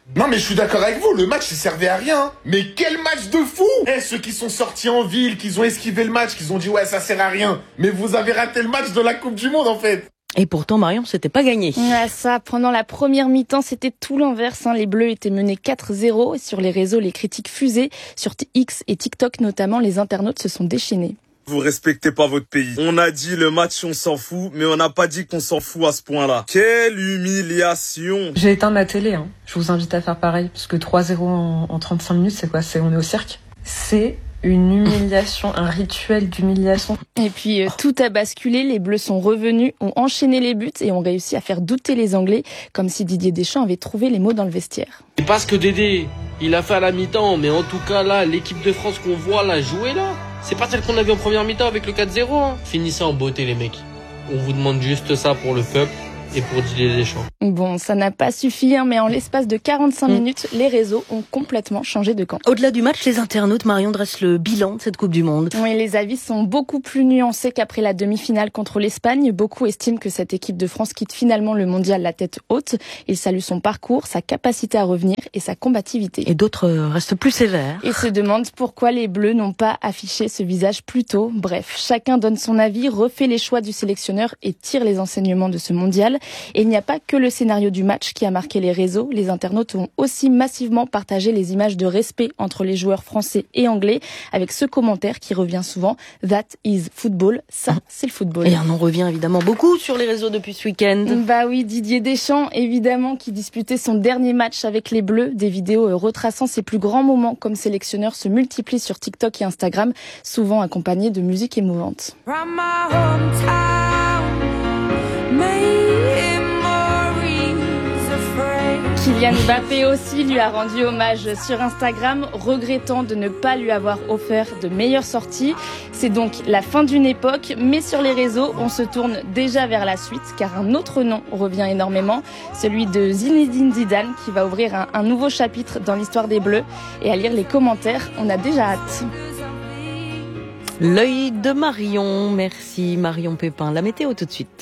Non mais je suis d'accord avec vous, le match ça servait à rien. Mais quel match de fou! Ceux qui sont sortis en ville, qui ont esquivé le match, qui ont dit ouais ça sert à rien. Mais vous avez raté le match de la Coupe du Monde en fait. Et pourtant, Marion, c'était pas gagné. Ça, pendant la première mi-temps, c'était tout l'inverse. Les Bleus étaient menés 4-0. Et sur les réseaux, les critiques fusaient. Sur X et TikTok notamment, les internautes se sont déchaînés. Vous respectez pas votre pays. On a dit le match on s'en fout, mais on n'a pas dit qu'on s'en fout à ce point-là. Quelle humiliation! J'ai éteint ma télé, Je vous invite à faire pareil, parce que 3-0 en 35 minutes, c'est quoi? On est au cirque? C'est une humiliation, un rituel d'humiliation. Et puis tout a basculé, les Bleus sont revenus, ont enchaîné les buts et ont réussi à faire douter les Anglais, comme si Didier Deschamps avait trouvé les mots dans le vestiaire. C'est pas ce que Dédé, il a fait à la mi-temps, mais en tout cas là, l'équipe de France qu'on voit là jouer là, c'est pas celle qu'on a vu en première mi-temps avec le 4-0. Finissez en beauté les mecs. On vous demande juste ça pour le peuple et pour Didier Deschamps. Bon, ça n'a pas suffi, mais en l'espace de 45 minutes, les réseaux ont complètement changé de camp. Au-delà du match, les internautes, Marion, dressent le bilan de cette Coupe du Monde. Oui, les avis sont beaucoup plus nuancés qu'après la demi-finale contre l'Espagne. Beaucoup estiment que cette équipe de France quitte finalement le mondial la tête haute. Ils saluent son parcours, sa capacité à revenir et sa combativité. Et d'autres restent plus sévères. Et se demandent pourquoi les Bleus n'ont pas affiché ce visage plus tôt. Bref, chacun donne son avis, refait les choix du sélectionneur et tire les enseignements de ce mondial. Et il n'y a pas que le scénario du match qui a marqué les réseaux. Les internautes ont aussi massivement partagé les images de respect entre les joueurs français et anglais avec ce commentaire qui revient souvent. That is football. Ça, c'est le football. Et on en revient évidemment beaucoup sur les réseaux depuis ce week-end. Bah oui, Didier Deschamps, évidemment, qui disputait son dernier match avec les Bleus. Des vidéos retraçant ses plus grands moments comme sélectionneur se multiplient sur TikTok et Instagram, souvent accompagnés de musique émouvante. Kylian Mbappé aussi lui a rendu hommage sur Instagram, regrettant de ne pas lui avoir offert de meilleures sorties. C'est donc la fin d'une époque, mais sur les réseaux, on se tourne déjà vers la suite, car un autre nom revient énormément, celui de Zinedine Zidane, qui va ouvrir un nouveau chapitre dans l'histoire des Bleus. Et à lire les commentaires, on a déjà hâte. L'œil de Marion, merci Marion Pépin. La météo tout de suite.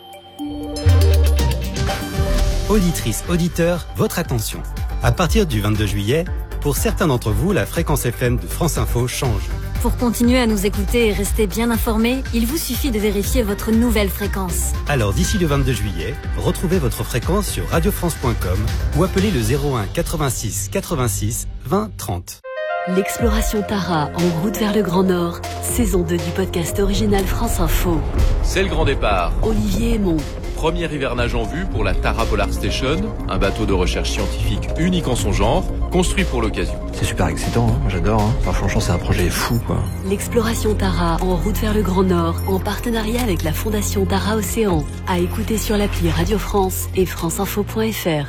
Auditrices, auditeurs, votre attention. À partir du 22 juillet, pour certains d'entre vous, la fréquence FM de France Info change. Pour continuer à nous écouter et rester bien informés, il vous suffit de vérifier votre nouvelle fréquence. Alors d'ici le 22 juillet, retrouvez votre fréquence sur radiofrance.com ou appelez le 01 86 86 20 30. L'exploration Tara en route vers le Grand Nord, saison 2 du podcast original France Info. C'est le grand départ. Olivier Aymon. Premier hivernage en vue pour la Tara Polar Station, un bateau de recherche scientifique unique en son genre, construit pour l'occasion. C'est super excitant, moi j'adore. Enfin, franchement, c'est un projet fou, quoi. L'exploration Tara en route vers le Grand Nord, en partenariat avec la Fondation Tara Océan. À écouter sur l'appli Radio France et franceinfo.fr.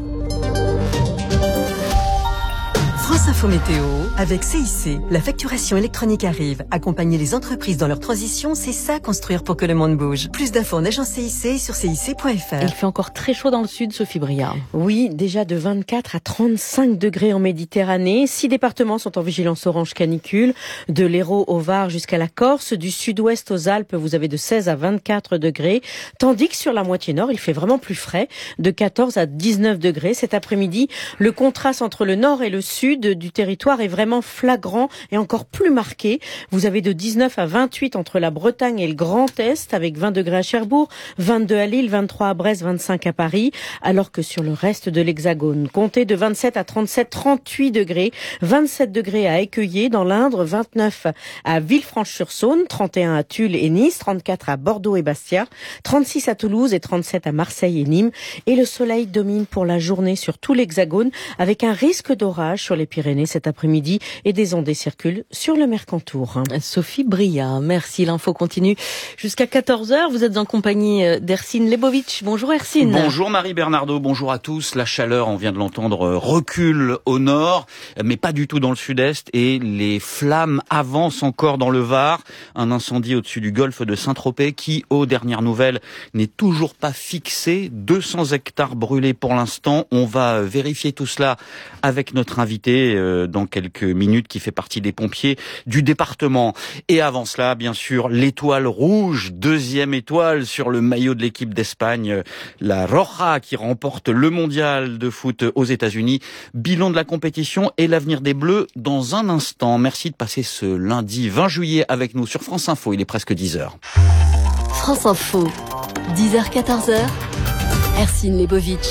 France Info Météo, avec CIC. La facturation électronique arrive. Accompagner les entreprises dans leur transition, c'est ça construire pour que le monde bouge. Plus d'infos en agence CIC sur cic.fr. Il fait encore très chaud dans le sud, Sophie Briard. Oui, déjà de 24 à 35 degrés en Méditerranée. 6 départements sont en vigilance orange canicule. De l'Hérault au Var jusqu'à la Corse. Du sud-ouest aux Alpes, vous avez de 16 à 24 degrés. Tandis que sur la moitié nord, il fait vraiment plus frais. De 14 à 19 degrés. Cet après-midi, le contraste entre le nord et le sud du territoire est vraiment flagrant et encore plus marqué. Vous avez de 19 à 28 entre la Bretagne et le Grand Est, avec 20 degrés à Cherbourg, 22 à Lille, 23 à Brest, 25 à Paris, alors que sur le reste de l'Hexagone, comptez de 27 à 37, 38 degrés, 27 degrés à Écueillé dans l'Indre, 29 à Villefranche-sur-Saône, 31 à Tulle et Nice, 34 à Bordeaux et Bastia, 36 à Toulouse et 37 à Marseille et Nîmes. Et le soleil domine pour la journée sur tout l'Hexagone, avec un risque d'orage sur les Pyrénées cet après-midi et des ondées circulent sur le Mercantour. Sophie Briard, merci. L'info continue jusqu'à 14h. Vous êtes en compagnie d'Hercine Lebovitch. Bonjour Hercine. Bonjour Marie Bernardo, bonjour à tous. La chaleur, on vient de l'entendre, recule au nord, mais pas du tout dans le sud-est. Et les flammes avancent encore dans le Var. Un incendie au-dessus du golfe de Saint-Tropez qui, aux dernières nouvelles, n'est toujours pas fixé. 200 hectares brûlés pour l'instant. On va vérifier tout cela avec notre invité dans quelques minutes, qui fait partie des pompiers du département. Et avant cela, bien sûr, l'étoile rouge, deuxième étoile sur le maillot de l'équipe d'Espagne, la Roja, qui remporte le mondial de foot aux États-Unis. Bilan de la compétition et l'avenir des Bleus dans un instant. Merci de passer ce lundi 20 juillet avec nous sur France Info. Il est presque 10h. France Info, 10h-14h, Hercine Lebovitch.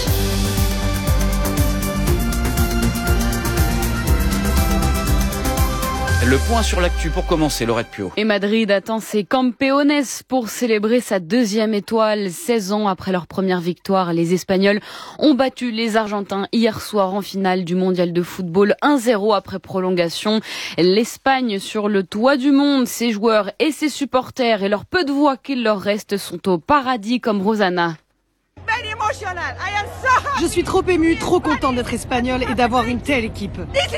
Le point sur l'actu pour commencer, Laurette Pio. Et Madrid attend ses campeones pour célébrer sa deuxième étoile. 16 ans après leur première victoire, les Espagnols ont battu les Argentins hier soir en finale du mondial de football 1-0 après prolongation. L'Espagne sur le toit du monde, ses joueurs et ses supporters et leurs peu de voix qu'il leur reste sont au paradis comme Rosanna. Je suis trop émue, trop contente d'être espagnole et d'avoir une telle équipe.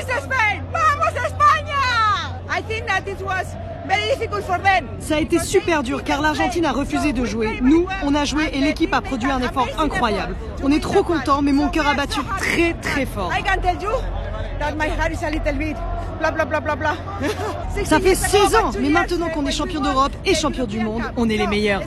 Ça a été super dur car l'Argentine a refusé de jouer. Nous, on a joué et l'équipe a produit un effort incroyable. On est trop contents, mais mon cœur a battu très très fort. Ça fait 16 ans, mais maintenant qu'on est champion d'Europe et champion du monde, on est les meilleurs.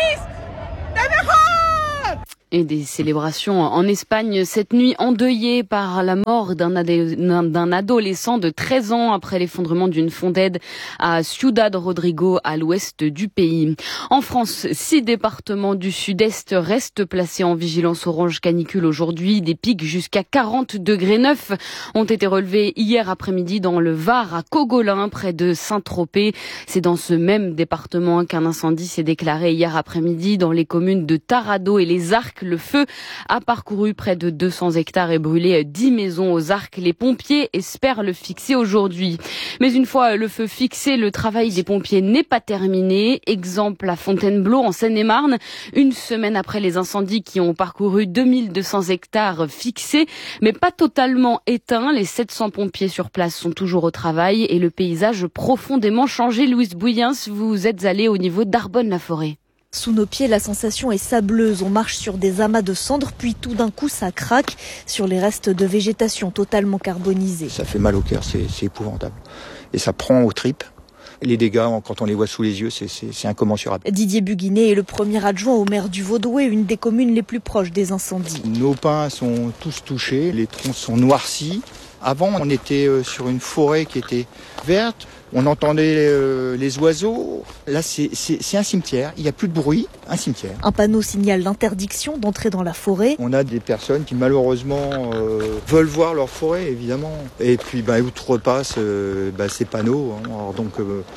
Et des célébrations en Espagne cette nuit endeuillée par la mort d'un adolescent de 13 ans après l'effondrement d'une fontaine à Ciudad Rodrigo à l'ouest du pays. En France, 6 départements du sud-est restent placés en vigilance orange canicule aujourd'hui. Des pics jusqu'à 40,9 degrés ont été relevés hier après-midi dans le Var à Cogolin près de Saint-Tropez. C'est dans ce même département qu'un incendie s'est déclaré hier après-midi dans les communes de Tarado et les Arcs. Le feu a parcouru près de 200 hectares et brûlé 10 maisons aux Arcs. Les pompiers espèrent le fixer aujourd'hui. Mais une fois le feu fixé, le travail des pompiers n'est pas terminé. Exemple à Fontainebleau en Seine-et-Marne, une semaine après les incendies qui ont parcouru 2200 hectares fixés, mais pas totalement éteints. Les 700 pompiers sur place sont toujours au travail et le paysage profondément changé. Louise Bouillens, vous êtes allée au niveau d'Arbonne-la-Forêt. Sous nos pieds, la sensation est sableuse. On marche sur des amas de cendres, puis tout d'un coup, ça craque sur les restes de végétation totalement carbonisés. Ça fait mal au cœur, c'est épouvantable. Et ça prend aux tripes. Les dégâts, quand on les voit sous les yeux, c'est incommensurable. Didier Buguinet est le premier adjoint au maire du Vaudouet, une des communes les plus proches des incendies. Nos pins sont tous touchés, les troncs sont noircis. Avant, on était sur une forêt qui était verte. On entendait les oiseaux. Là, c'est un cimetière. Il n'y a plus de bruit. Un cimetière. Un panneau signale l'interdiction d'entrer dans la forêt. On a des personnes qui, malheureusement, veulent voir leur forêt, évidemment. Et puis, outrepassent ces panneaux. Alors, donc,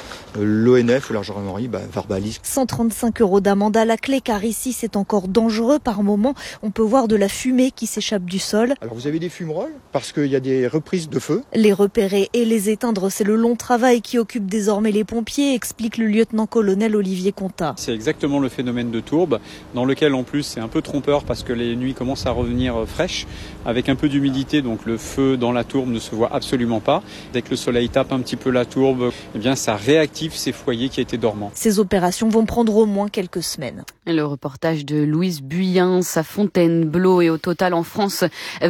l'ONF ou la gendarmerie verbalise. 135 € d'amende à la clé, car ici, c'est encore dangereux. Par moment, on peut voir de la fumée qui s'échappe du sol. Alors, vous avez des fumerolles, parce qu'il y a des reprises de feu. Les repérer et les éteindre, c'est le long travail qui occupe désormais les pompiers, explique le lieutenant-colonel Olivier Contat. C'est exactement le phénomène de tourbe, dans lequel en plus c'est un peu trompeur parce que les nuits commencent à revenir fraîches, avec un peu d'humidité, donc le feu dans la tourbe ne se voit absolument pas. Dès que le soleil tape un petit peu la tourbe, ça réactive ces foyers qui étaient dormants. Ces opérations vont prendre au moins quelques semaines. Le reportage de Louise Buyens à Fontainebleau, et au total en France,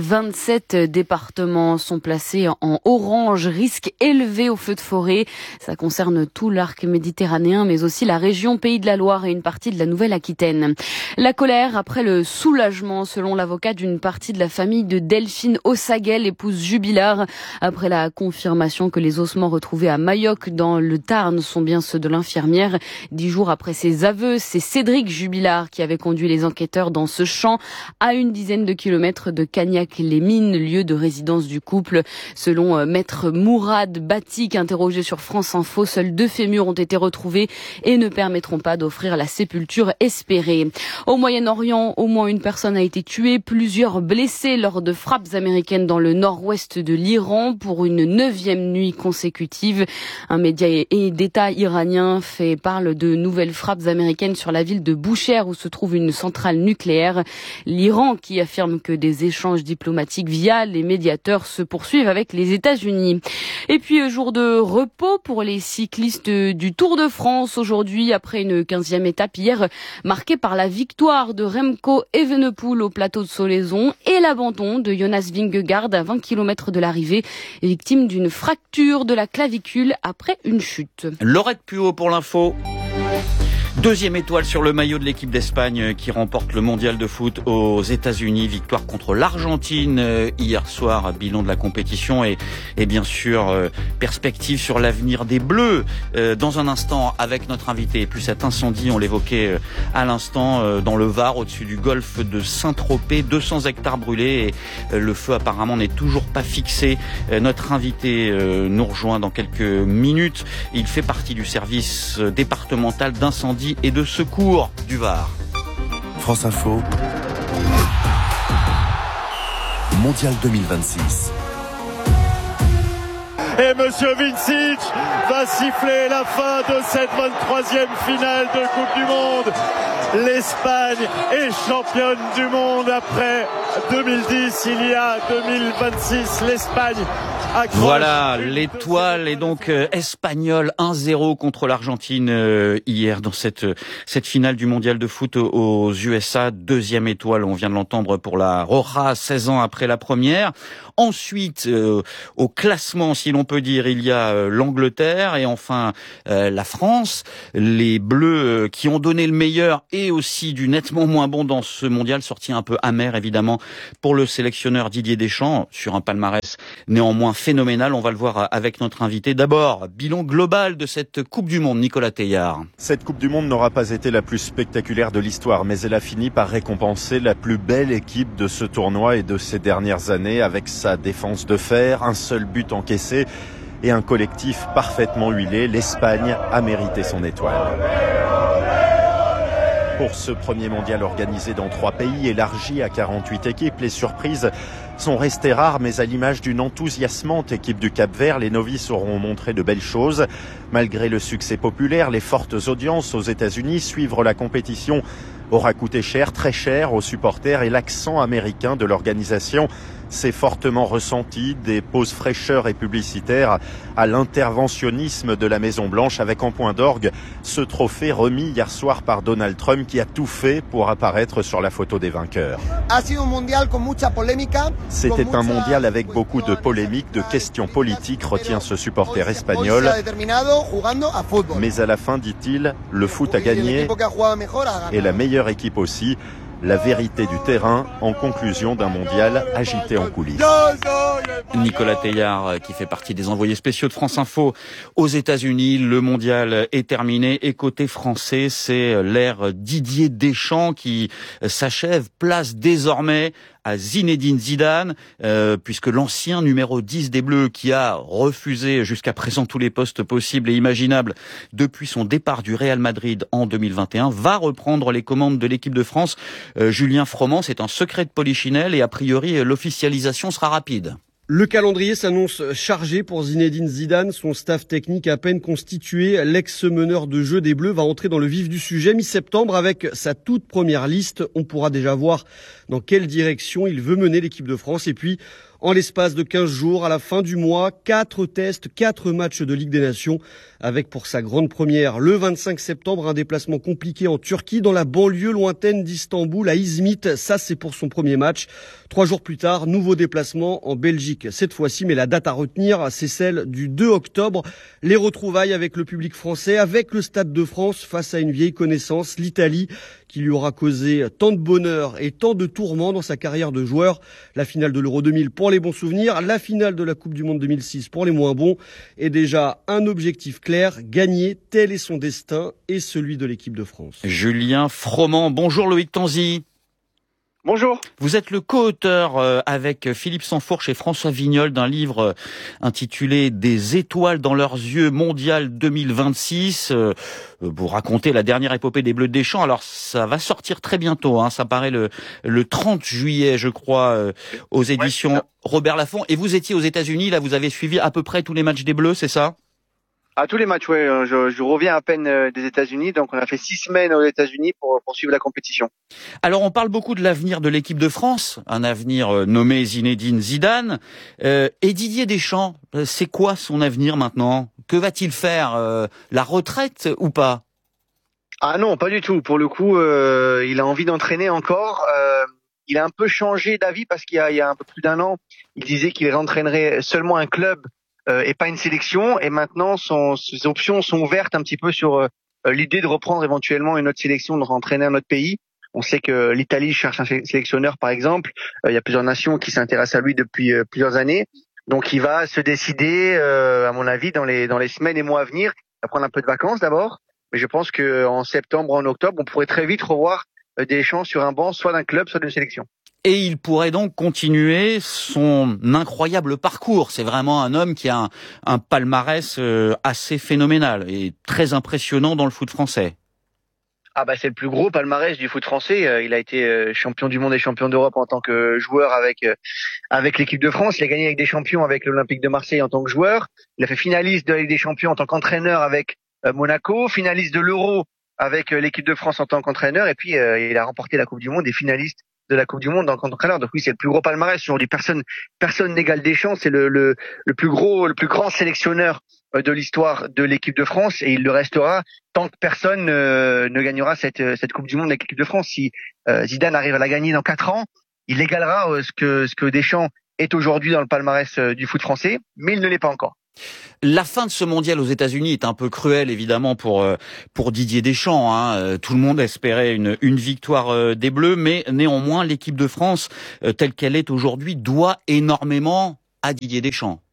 27 départements sont placés en orange, risque élevé au feu de forêt. Ça concerne tout l'arc méditerranéen, mais aussi la région Pays de la Loire et une partie de la Nouvelle-Aquitaine. La colère après le soulagement, selon l'avocat d'une partie de la famille de Delphine Ossaguel, épouse Jubilard, après la confirmation que les ossements retrouvés à Mayoc dans le Tarn sont bien ceux de l'infirmière. 10 jours après ses aveux, c'est Cédric Jubilard qui avait conduit les enquêteurs dans ce champ à une dizaine de kilomètres de Cagnac-les-Mines, lieu de résidence du couple. Selon maître Mourad Batik, interrogé sur France Info, seuls 2 fémurs ont été retrouvés et ne permettront pas d'offrir la sépulture espérée. Au Moyen-Orient, au moins une personne a été tuée, plusieurs blessés lors de frappes américaines dans le nord-ouest de l'Iran pour une 9e nuit consécutive. Un média d'État iranien parle de nouvelles frappes américaines sur la ville de Boucher où se trouve une centrale nucléaire. L'Iran qui affirme que des échanges diplomatiques via les médiateurs se poursuivent avec les États-Unis. Et puis, jour de repos pour les cyclistes du Tour de France aujourd'hui, après une 15e étape hier, marquée par la victoire de Remco Evenepoel au plateau de Solaizon et l'abandon de Jonas Vingegaard à 20 km de l'arrivée, victime d'une fracture de la clavicule après une chute. Laurette Puot pour l'info. Deuxième étoile sur le maillot de l'équipe d'Espagne qui remporte le mondial de foot aux États-Unis. Victoire contre l'Argentine hier soir. Bilan de la compétition et bien sûr perspective sur l'avenir des Bleus. Dans un instant avec notre invité. Et puis cet incendie, on l'évoquait à l'instant dans le Var au-dessus du golfe de Saint-Tropez. 200 hectares brûlés et le feu apparemment n'est toujours pas fixé. Notre invité nous rejoint dans quelques minutes. Il fait partie du service départemental d'incendie et de secours du Var. France Info, Mondial 2026. Et Monsieur Vincic va siffler la fin de cette 23e finale de Coupe du Monde. L'Espagne est championne du monde après 2010. Il y a 2026, l'Espagne accroche. Voilà, l'étoile est donc espagnole 1-0 contre l'Argentine hier dans cette finale du mondial de foot aux USA. Deuxième étoile, on vient de l'entendre pour la Roja, 16 ans après la première. Ensuite, au classement, si l'on peut dire, il y a l'Angleterre et enfin la France. Les Bleus qui ont donné le meilleur et aussi du nettement moins bon dans ce mondial, sorti un peu amer évidemment pour le sélectionneur Didier Deschamps sur un palmarès néanmoins phénoménal. On va le voir avec notre invité. D'abord, bilan global de cette Coupe du Monde, Nicolas Teillard. Cette Coupe du Monde n'aura pas été la plus spectaculaire de l'histoire, mais elle a fini par récompenser la plus belle équipe de ce tournoi et de ces dernières années avec sa défense de fer, un seul but encaissé et un collectif parfaitement huilé. L'Espagne a mérité son étoile. Pour ce premier mondial organisé dans 3 pays, élargi à 48 équipes, les surprises sont restées rares, mais à l'image d'une enthousiasmante équipe du Cap-Vert, les novices auront montré de belles choses. Malgré le succès populaire, les fortes audiences aux États-Unis, suivre la compétition aura coûté cher, très cher aux supporters et l'accent américain de l'organisation s'est fortement ressenti, des pauses fraîcheurs et publicitaires à l'interventionnisme de la Maison-Blanche avec en point d'orgue ce trophée remis hier soir par Donald Trump qui a tout fait pour apparaître sur la photo des vainqueurs. C'était un mondial avec beaucoup de polémiques, de questions politiques, retient ce supporter espagnol. Mais à la fin, dit-il, le foot a gagné et la meilleure équipe aussi. La vérité du terrain en conclusion d'un mondial agité en coulisses. Nicolas Teillard qui fait partie des envoyés spéciaux de France Info aux États-Unis. Le mondial est terminé et côté français, c'est l'ère Didier Deschamps qui s'achève. Place désormais à Zinedine Zidane, puisque l'ancien numéro 10 des Bleus qui a refusé jusqu'à présent tous les postes possibles et imaginables depuis son départ du Real Madrid en 2021 va reprendre les commandes de l'équipe de France. Julien Froment, c'est un secret de polichinelle et a priori l'officialisation sera rapide. Le calendrier s'annonce chargé pour Zinedine Zidane. Son staff technique à peine constitué, l'ex-meneur de jeu des Bleus va entrer dans le vif du sujet mi-septembre avec sa toute première liste. On pourra déjà voir dans quelle direction il veut mener l'équipe de France. Et puis, en l'espace de 15 jours, à la fin du mois, 4 tests, 4 matchs de Ligue des Nations, avec pour sa grande première, le 25 septembre, un déplacement compliqué en Turquie, dans la banlieue lointaine d'Istanbul, à Izmit. Ça, c'est pour son premier match. 3 jours plus tard, nouveau déplacement en Belgique, cette fois-ci, mais la date à retenir, c'est celle du 2 octobre. Les retrouvailles avec le public français, avec le Stade de France, face à une vieille connaissance, l'Italie, qui lui aura causé tant de bonheur et tant de tourments dans sa carrière de joueur. La finale de l'Euro 2000 pour les bons souvenirs, la finale de la Coupe du Monde 2006 pour les moins bons, et déjà un objectif clair, gagner, tel est son destin et celui de l'équipe de France. Julien Froment, bonjour Loïc Tanzi. Bonjour. Vous êtes le co-auteur avec Philippe Sansfourche et François Vignol d'un livre intitulé « Des étoiles dans leurs yeux, mondial 2026 ». Vous racontez la dernière épopée des Bleus de Deschamps. Alors ça va sortir très bientôt, hein. Ça paraît le 30 juillet, je crois, aux éditions Robert Laffont. Et vous étiez aux États-Unis, là vous avez suivi à peu près tous les matchs des Bleus, c'est ça ? À tous les matchs, ouais. Je reviens à peine des États-Unis, donc on a fait 6 semaines aux États-Unis pour suivre la compétition. Alors on parle beaucoup de l'avenir de l'équipe de France, un avenir nommé Zinedine Zidane. Et Didier Deschamps, c'est quoi son avenir maintenant? Que va-t-il faire? La retraite ou pas? Ah non, pas du tout. Pour le coup, il a envie d'entraîner encore. Il a un peu changé d'avis parce qu'il y a un peu plus d'un an, il disait qu'il entraînerait seulement un club et pas une sélection. Et maintenant, ses options sont ouvertes un petit peu sur l'idée de reprendre éventuellement une autre sélection, de rentraîner un autre pays. On sait que l'Italie cherche un sélectionneur, par exemple. Il y a plusieurs nations qui s'intéressent à lui depuis plusieurs années. Donc, il va se décider, à mon avis, dans les semaines et mois à venir. Il va prendre un peu de vacances d'abord. Mais je pense qu'en septembre, en octobre, on pourrait très vite revoir Deschamps sur un banc, soit d'un club, soit d'une sélection. Et il pourrait donc continuer son incroyable parcours. C'est vraiment un homme qui a un palmarès assez phénoménal et très impressionnant dans le foot français. Ah bah c'est le plus gros palmarès du foot français. Il a été champion du monde et champion d'Europe en tant que joueur avec l'équipe de France. Il a gagné avec des champions avec l'Olympique de Marseille en tant que joueur. Il a fait finaliste de la Ligue des Champions en tant qu'entraîneur avec Monaco, finaliste de l'Euro avec l'équipe de France en tant qu'entraîneur, et puis il a remporté la Coupe du Monde et finaliste de la Coupe du Monde en tant qu'entraîneur. Donc oui, c'est le plus gros palmarès. Aujourd'hui, personne n'égale Deschamps. C'est le plus grand sélectionneur de l'histoire de l'équipe de France, et il le restera tant que personne ne gagnera cette Coupe du Monde avec l'équipe de France. Si Zidane arrive à la gagner dans 4 ans, il égalera ce que Deschamps est aujourd'hui dans le palmarès du foot français, mais il ne l'est pas encore. La fin de ce mondial aux États-Unis est un peu cruelle, évidemment, pour Didier Deschamps. Hein. Tout le monde espérait une victoire des Bleus, mais néanmoins, l'équipe de France, telle qu'elle est aujourd'hui, doit énormément à Didier Deschamps.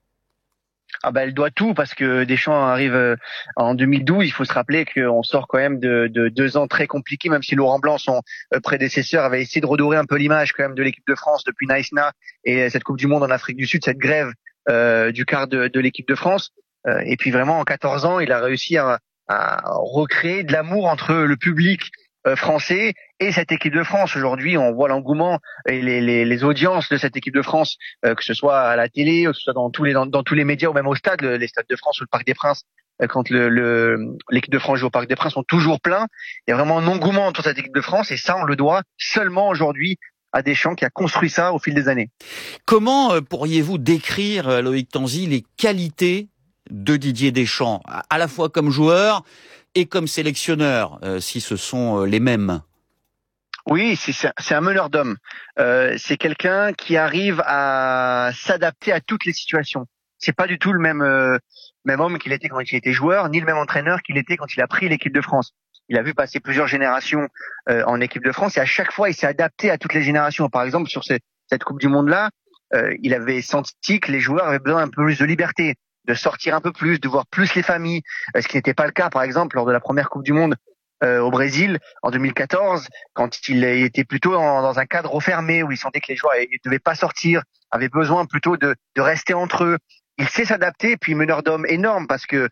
Ah bah elle doit tout, parce que Deschamps arrive en 2012. Il faut se rappeler qu'on sort quand même de 2 ans très compliqués, même si Laurent Blanc, son prédécesseur, avait essayé de redorer un peu l'image quand même de l'équipe de France depuis Naïsna et cette Coupe du Monde en Afrique du Sud, cette grève du quart de l'équipe de France. Et puis vraiment en 14 ans, il a réussi à recréer de l'amour entre le public français et cette équipe de France. Aujourd'hui, on voit l'engouement et les audiences de cette équipe de France, que ce soit à la télé, que ce soit dans tous les médias ou même au stade, les stades de France ou le Parc des Princes. Quand l'équipe de France joue au Parc des Princes, sont toujours pleins. Il y a vraiment un engouement autour de cette équipe de France, et ça, on le doit seulement aujourd'hui à Deschamps, qui a construit ça au fil des années. Comment pourriez-vous décrire, Loïc Tanzi, les qualités de Didier Deschamps, à la fois comme joueur et comme sélectionneur, si ce sont les mêmes? Oui, c'est un meneur d'hommes. C'est quelqu'un qui arrive à s'adapter à toutes les situations. C'est pas du tout le même homme qu'il était quand il était joueur, ni le même entraîneur qu'il était quand il a pris l'équipe de France. Il a vu passer plusieurs générations en équipe de France, et à chaque fois, il s'est adapté à toutes les générations. Par exemple, sur cette Coupe du Monde-là, il avait senti que les joueurs avaient besoin un peu plus de liberté, de sortir un peu plus, de voir plus les familles, ce qui n'était pas le cas, par exemple, lors de la première Coupe du Monde au Brésil en 2014, quand il était plutôt dans un cadre refermé, où il sentait que les joueurs ne devaient pas sortir, avaient besoin plutôt de rester entre eux. Il sait s'adapter, puis meneur d'hommes énorme, parce que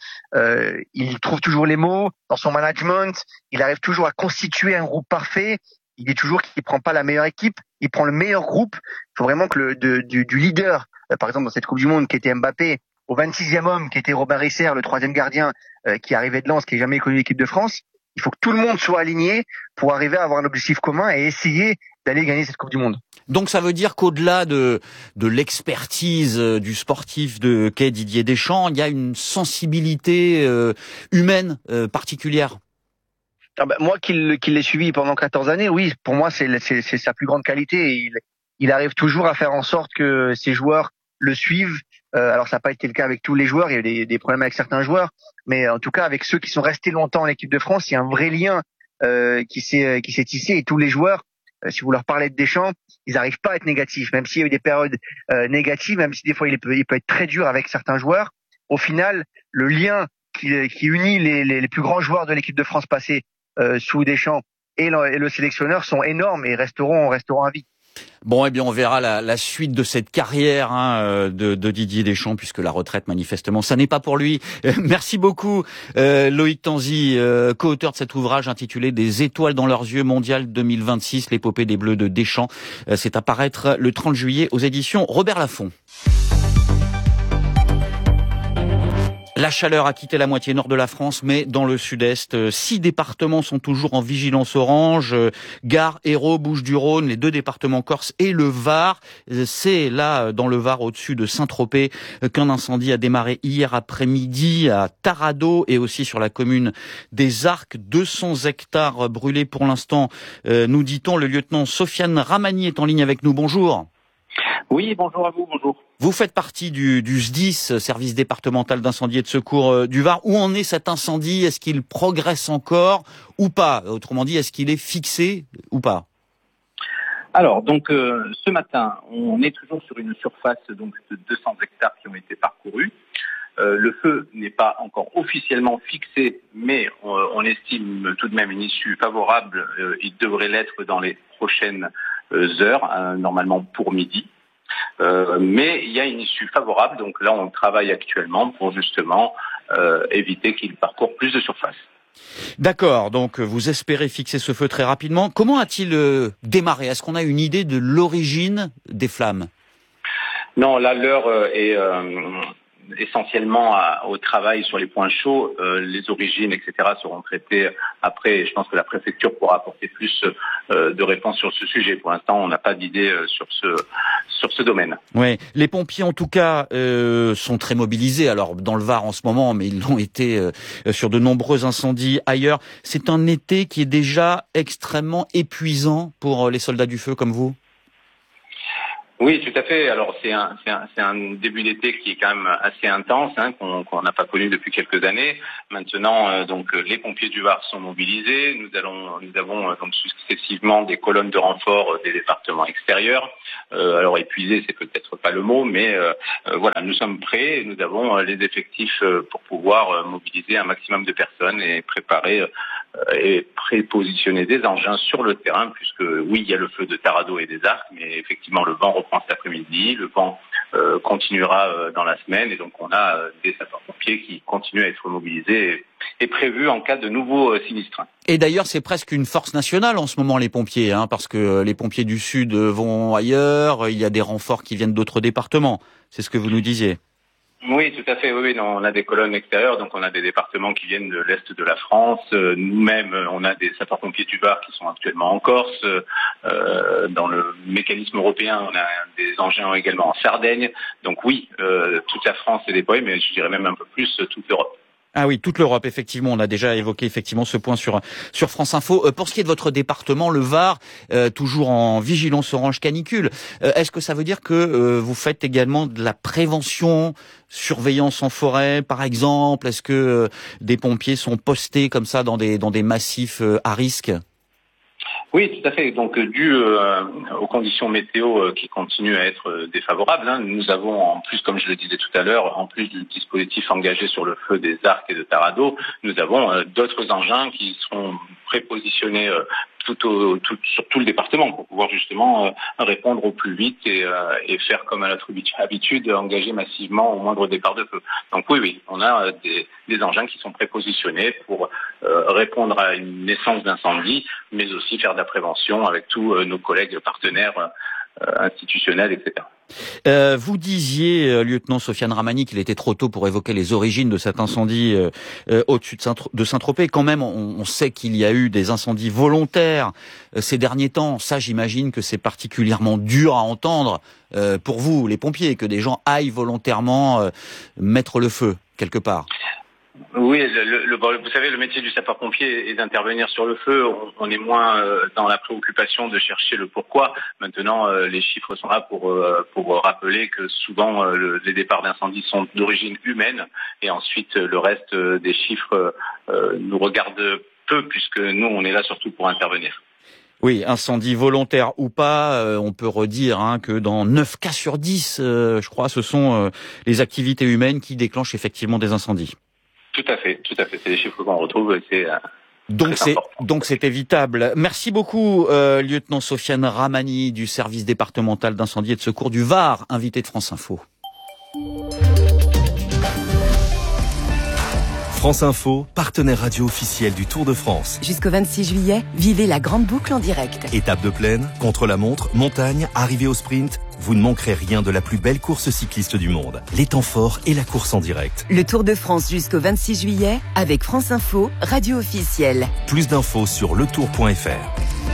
il trouve toujours les mots dans son management. Il arrive toujours à constituer un groupe parfait. Il dit toujours qu'il prend pas la meilleure équipe, il prend le meilleur groupe. Il faut vraiment que du leader, par exemple dans cette Coupe du Monde, qui était Mbappé, au 26e homme, qui était Robin Risser, le 3e gardien, qui arrivait de Lens, qui n'a jamais connu l'équipe de France. Il faut que tout le monde soit aligné pour arriver à avoir un objectif commun et essayer d'aller gagner cette Coupe du Monde. Donc ça veut dire qu'au-delà de l'expertise du sportif qu'est Didier Deschamps, il y a une sensibilité humaine particulière. Ah bah, moi qui l'ai suivi pendant 14 années, oui, pour moi c'est sa plus grande qualité. Il arrive toujours à faire en sorte que ses joueurs le suivent. Alors ça n'a pas été le cas avec tous les joueurs, il y a eu des problèmes avec certains joueurs, mais en tout cas avec ceux qui sont restés longtemps en équipe de France, il y a un vrai lien qui s'est tissé, et tous les joueurs, si vous leur parlez de Deschamps, ils n'arrivent pas à être négatifs, même s'il y a eu des périodes négatives, même si des fois il peut être très dur avec certains joueurs. Au final, le lien qui unit les plus grands joueurs de l'équipe de France passée sous Deschamps et le sélectionneur sont énormes et resteront à vie. Bon, eh bien, on verra la suite de cette carrière de Didier Deschamps, puisque la retraite, manifestement, ça n'est pas pour lui. Merci beaucoup, Loïc Tanzi, co-auteur de cet ouvrage intitulé « Des étoiles dans leurs yeux, mondial 2026, l'épopée des Bleus de Deschamps ». C'est à paraître le 30 juillet aux éditions Robert Laffont. La chaleur a quitté la moitié nord de la France, mais dans le sud-est, 6 départements sont toujours en vigilance orange. Gare, Hérault, Bouches-du-Rhône, les 2 départements corse et le Var. C'est là, dans le Var, au-dessus de Saint-Tropez, qu'un incendie a démarré hier après-midi à Tarado et aussi sur la commune des Arcs. 200 hectares brûlés pour l'instant, nous dit-on. Le lieutenant Sofiane Ramani est en ligne avec nous. Bonjour. Oui, bonjour à vous, bonjour. Vous faites partie du SDIS, service départemental d'incendie et de secours du Var. Où en est cet incendie? Est-ce qu'il progresse encore ou pas? Autrement dit, est-ce qu'il est fixé ou pas? Alors, donc, ce matin, on est toujours sur une surface donc de 200 hectares qui ont été parcourus. Le feu n'est pas encore officiellement fixé, mais on estime tout de même une issue favorable. Il devrait l'être dans les prochaines heures, normalement pour midi. Mais il y a une issue favorable, donc là on travaille actuellement pour justement éviter qu'il parcourt plus de surface. D'accord, donc vous espérez fixer ce feu très rapidement. Comment a-t-il démarré? Est-ce qu'on a une idée de l'origine des flammes? Non, là l'heure est essentiellement au travail sur les points chauds. Les origines, etc. seront traitées après. Je pense que la préfecture pourra apporter plus de réponses sur ce sujet. Pour l'instant, on n'a pas d'idée sur ce domaine. Oui, les pompiers en tout cas sont très mobilisés. Alors dans le Var en ce moment, mais ils l'ont été sur de nombreux incendies ailleurs. C'est un été qui est déjà extrêmement épuisant pour les soldats du feu comme vous. Oui, tout à fait. Alors c'est un début d'été qui est quand même assez intense, qu'on n'a pas connu depuis quelques années. Maintenant, donc les pompiers du Var sont mobilisés. Nous avons donc successivement des colonnes de renfort des départements extérieurs. Alors épuisés, c'est peut-être pas le mot, mais voilà, nous sommes prêts. Nous avons les effectifs pour pouvoir mobiliser un maximum de personnes et préparer et prépositionner des engins sur le terrain, puisque oui, il y a le feu de Tarado et des Arcs, mais effectivement le vent reprend cet après-midi, le vent continuera dans la semaine, et donc on a des sapeurs-pompiers qui continuent à être mobilisés et prévus en cas de nouveaux sinistres. Et d'ailleurs, c'est presque une force nationale en ce moment, les pompiers, parce que les pompiers du Sud vont ailleurs, il y a des renforts qui viennent d'autres départements, c'est ce que vous nous disiez. Oui, tout à fait. Oui, non, on a des colonnes extérieures, donc on a des départements qui viennent de l'est de la France. Nous-mêmes, on a des sapeurs-pompiers du Var qui sont actuellement en Corse. Dans le mécanisme européen, on a des engins également en Sardaigne. Donc oui, toute la France est déployée, mais je dirais même un peu plus toute l'Europe. Ah oui, toute l'Europe, effectivement. On a déjà évoqué effectivement ce point sur France Info. Pour ce qui est de votre département, le Var, toujours en vigilance orange canicule, est-ce que ça veut dire que vous faites également de la prévention, surveillance en forêt, par exemple? Est-ce que des pompiers sont postés comme ça dans des massifs à risque? Oui, tout à fait. Donc, dû aux conditions météo qui continuent à être défavorables, nous avons, en plus, comme je le disais tout à l'heure, en plus du dispositif engagé sur le feu des Arcs et de Tarado, nous avons d'autres engins qui seront prépositionnés sur tout le département pour pouvoir justement répondre au plus vite et faire comme à notre habitude, engager massivement au moindre départ de feu. Donc oui, on a des engins qui sont prépositionnés pour répondre à une naissance d'incendie, mais aussi faire de la prévention avec tous nos collègues partenaires institutionnels, etc. Vous disiez, lieutenant Sofiane Ramani, qu'il était trop tôt pour évoquer les origines de cet incendie au-dessus de Saint-Tropez. Quand même, on sait qu'il y a eu des incendies volontaires ces derniers temps. Ça, j'imagine que c'est particulièrement dur à entendre pour vous, les pompiers, que des gens aillent volontairement mettre le feu quelque part. Oui, vous savez, le métier du sapeur-pompier est d'intervenir sur le feu. On est moins dans la préoccupation de chercher le pourquoi. Maintenant, les chiffres sont là pour rappeler que souvent les départs d'incendie sont d'origine humaine, et ensuite le reste des chiffres nous regarde peu, puisque nous, on est là surtout pour intervenir. Oui, incendie volontaire ou pas, on peut redire que dans 9 cas sur 10, je crois, ce sont les activités humaines qui déclenchent effectivement des incendies. Tout à fait. C'est les chiffres qu'on retrouve. Donc c'est évitable. Merci beaucoup, lieutenant Sofiane Ramani du service départemental d'incendie et de secours du Var, invité de France Info. France Info, partenaire radio officiel du Tour de France. Jusqu'au 26 juillet, vivez la grande boucle en direct. Étape de plaine, contre-la-montre, montagne, arrivée au sprint, vous ne manquerez rien de la plus belle course cycliste du monde. Les temps forts et la course en direct. Le Tour de France jusqu'au 26 juillet avec France Info, radio officielle. Plus d'infos sur letour.fr.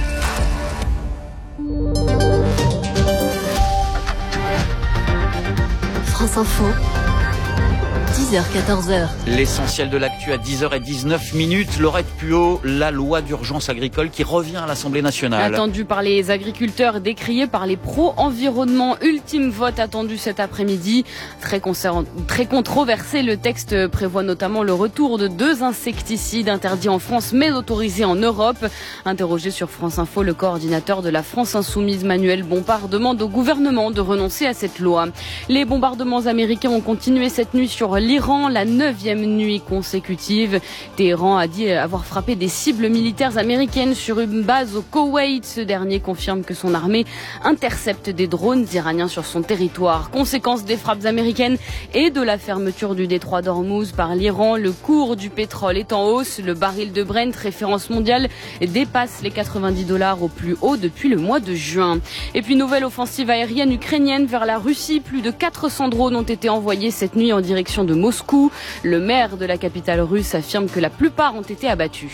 France Info, 10h-14h. L'essentiel de l'actu à 10h19. Laurette Puot, la loi d'urgence agricole qui revient à l'Assemblée nationale. Attendu par les agriculteurs, décrié par les pro-environnement. Ultime vote attendu cet après-midi. Très controversé, le texte prévoit notamment le retour de 2 insecticides interdits en France mais autorisés en Europe. Interrogé sur France Info, le coordinateur de la France Insoumise, Manuel Bompard, demande au gouvernement de renoncer à cette loi. Les bombardements américains ont continué cette nuit sur l'Iran, la 9e nuit consécutive. Téhéran a dit avoir frappé des cibles militaires américaines sur une base au Koweït. Ce dernier confirme que son armée intercepte des drones iraniens sur son territoire. Conséquence des frappes américaines et de la fermeture du détroit d'Ormuz par l'Iran, le cours du pétrole est en hausse. Le baril de Brent, référence mondiale, dépasse les $90 au plus haut depuis le mois de juin. Et puis nouvelle offensive aérienne ukrainienne vers la Russie. Plus de 400 drones ont été envoyés cette nuit en direction de Moscou. Le maire de la capitale russe affirme que la plupart ont été abattus.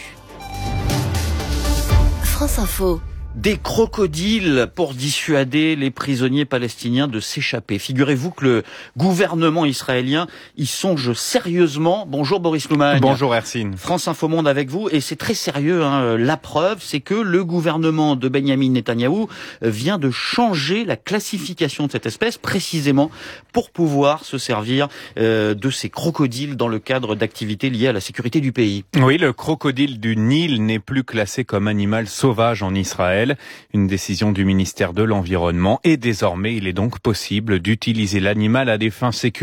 France Info. Des crocodiles pour dissuader les prisonniers palestiniens de s'échapper. Figurez-vous que le gouvernement israélien y songe sérieusement. Bonjour Boris Loumagne. Bonjour Hercine. France Info Monde avec vous, et c'est très sérieux. La preuve, c'est que le gouvernement de Benyamin Netanyahou vient de changer la classification de cette espèce, précisément pour pouvoir se servir de ces crocodiles dans le cadre d'activités liées à la sécurité du pays. Oui, le crocodile du Nil n'est plus classé comme animal sauvage en Israël. Une décision du ministère de l'Environnement, et désormais il est donc possible d'utiliser l'animal à des fins sécuritaires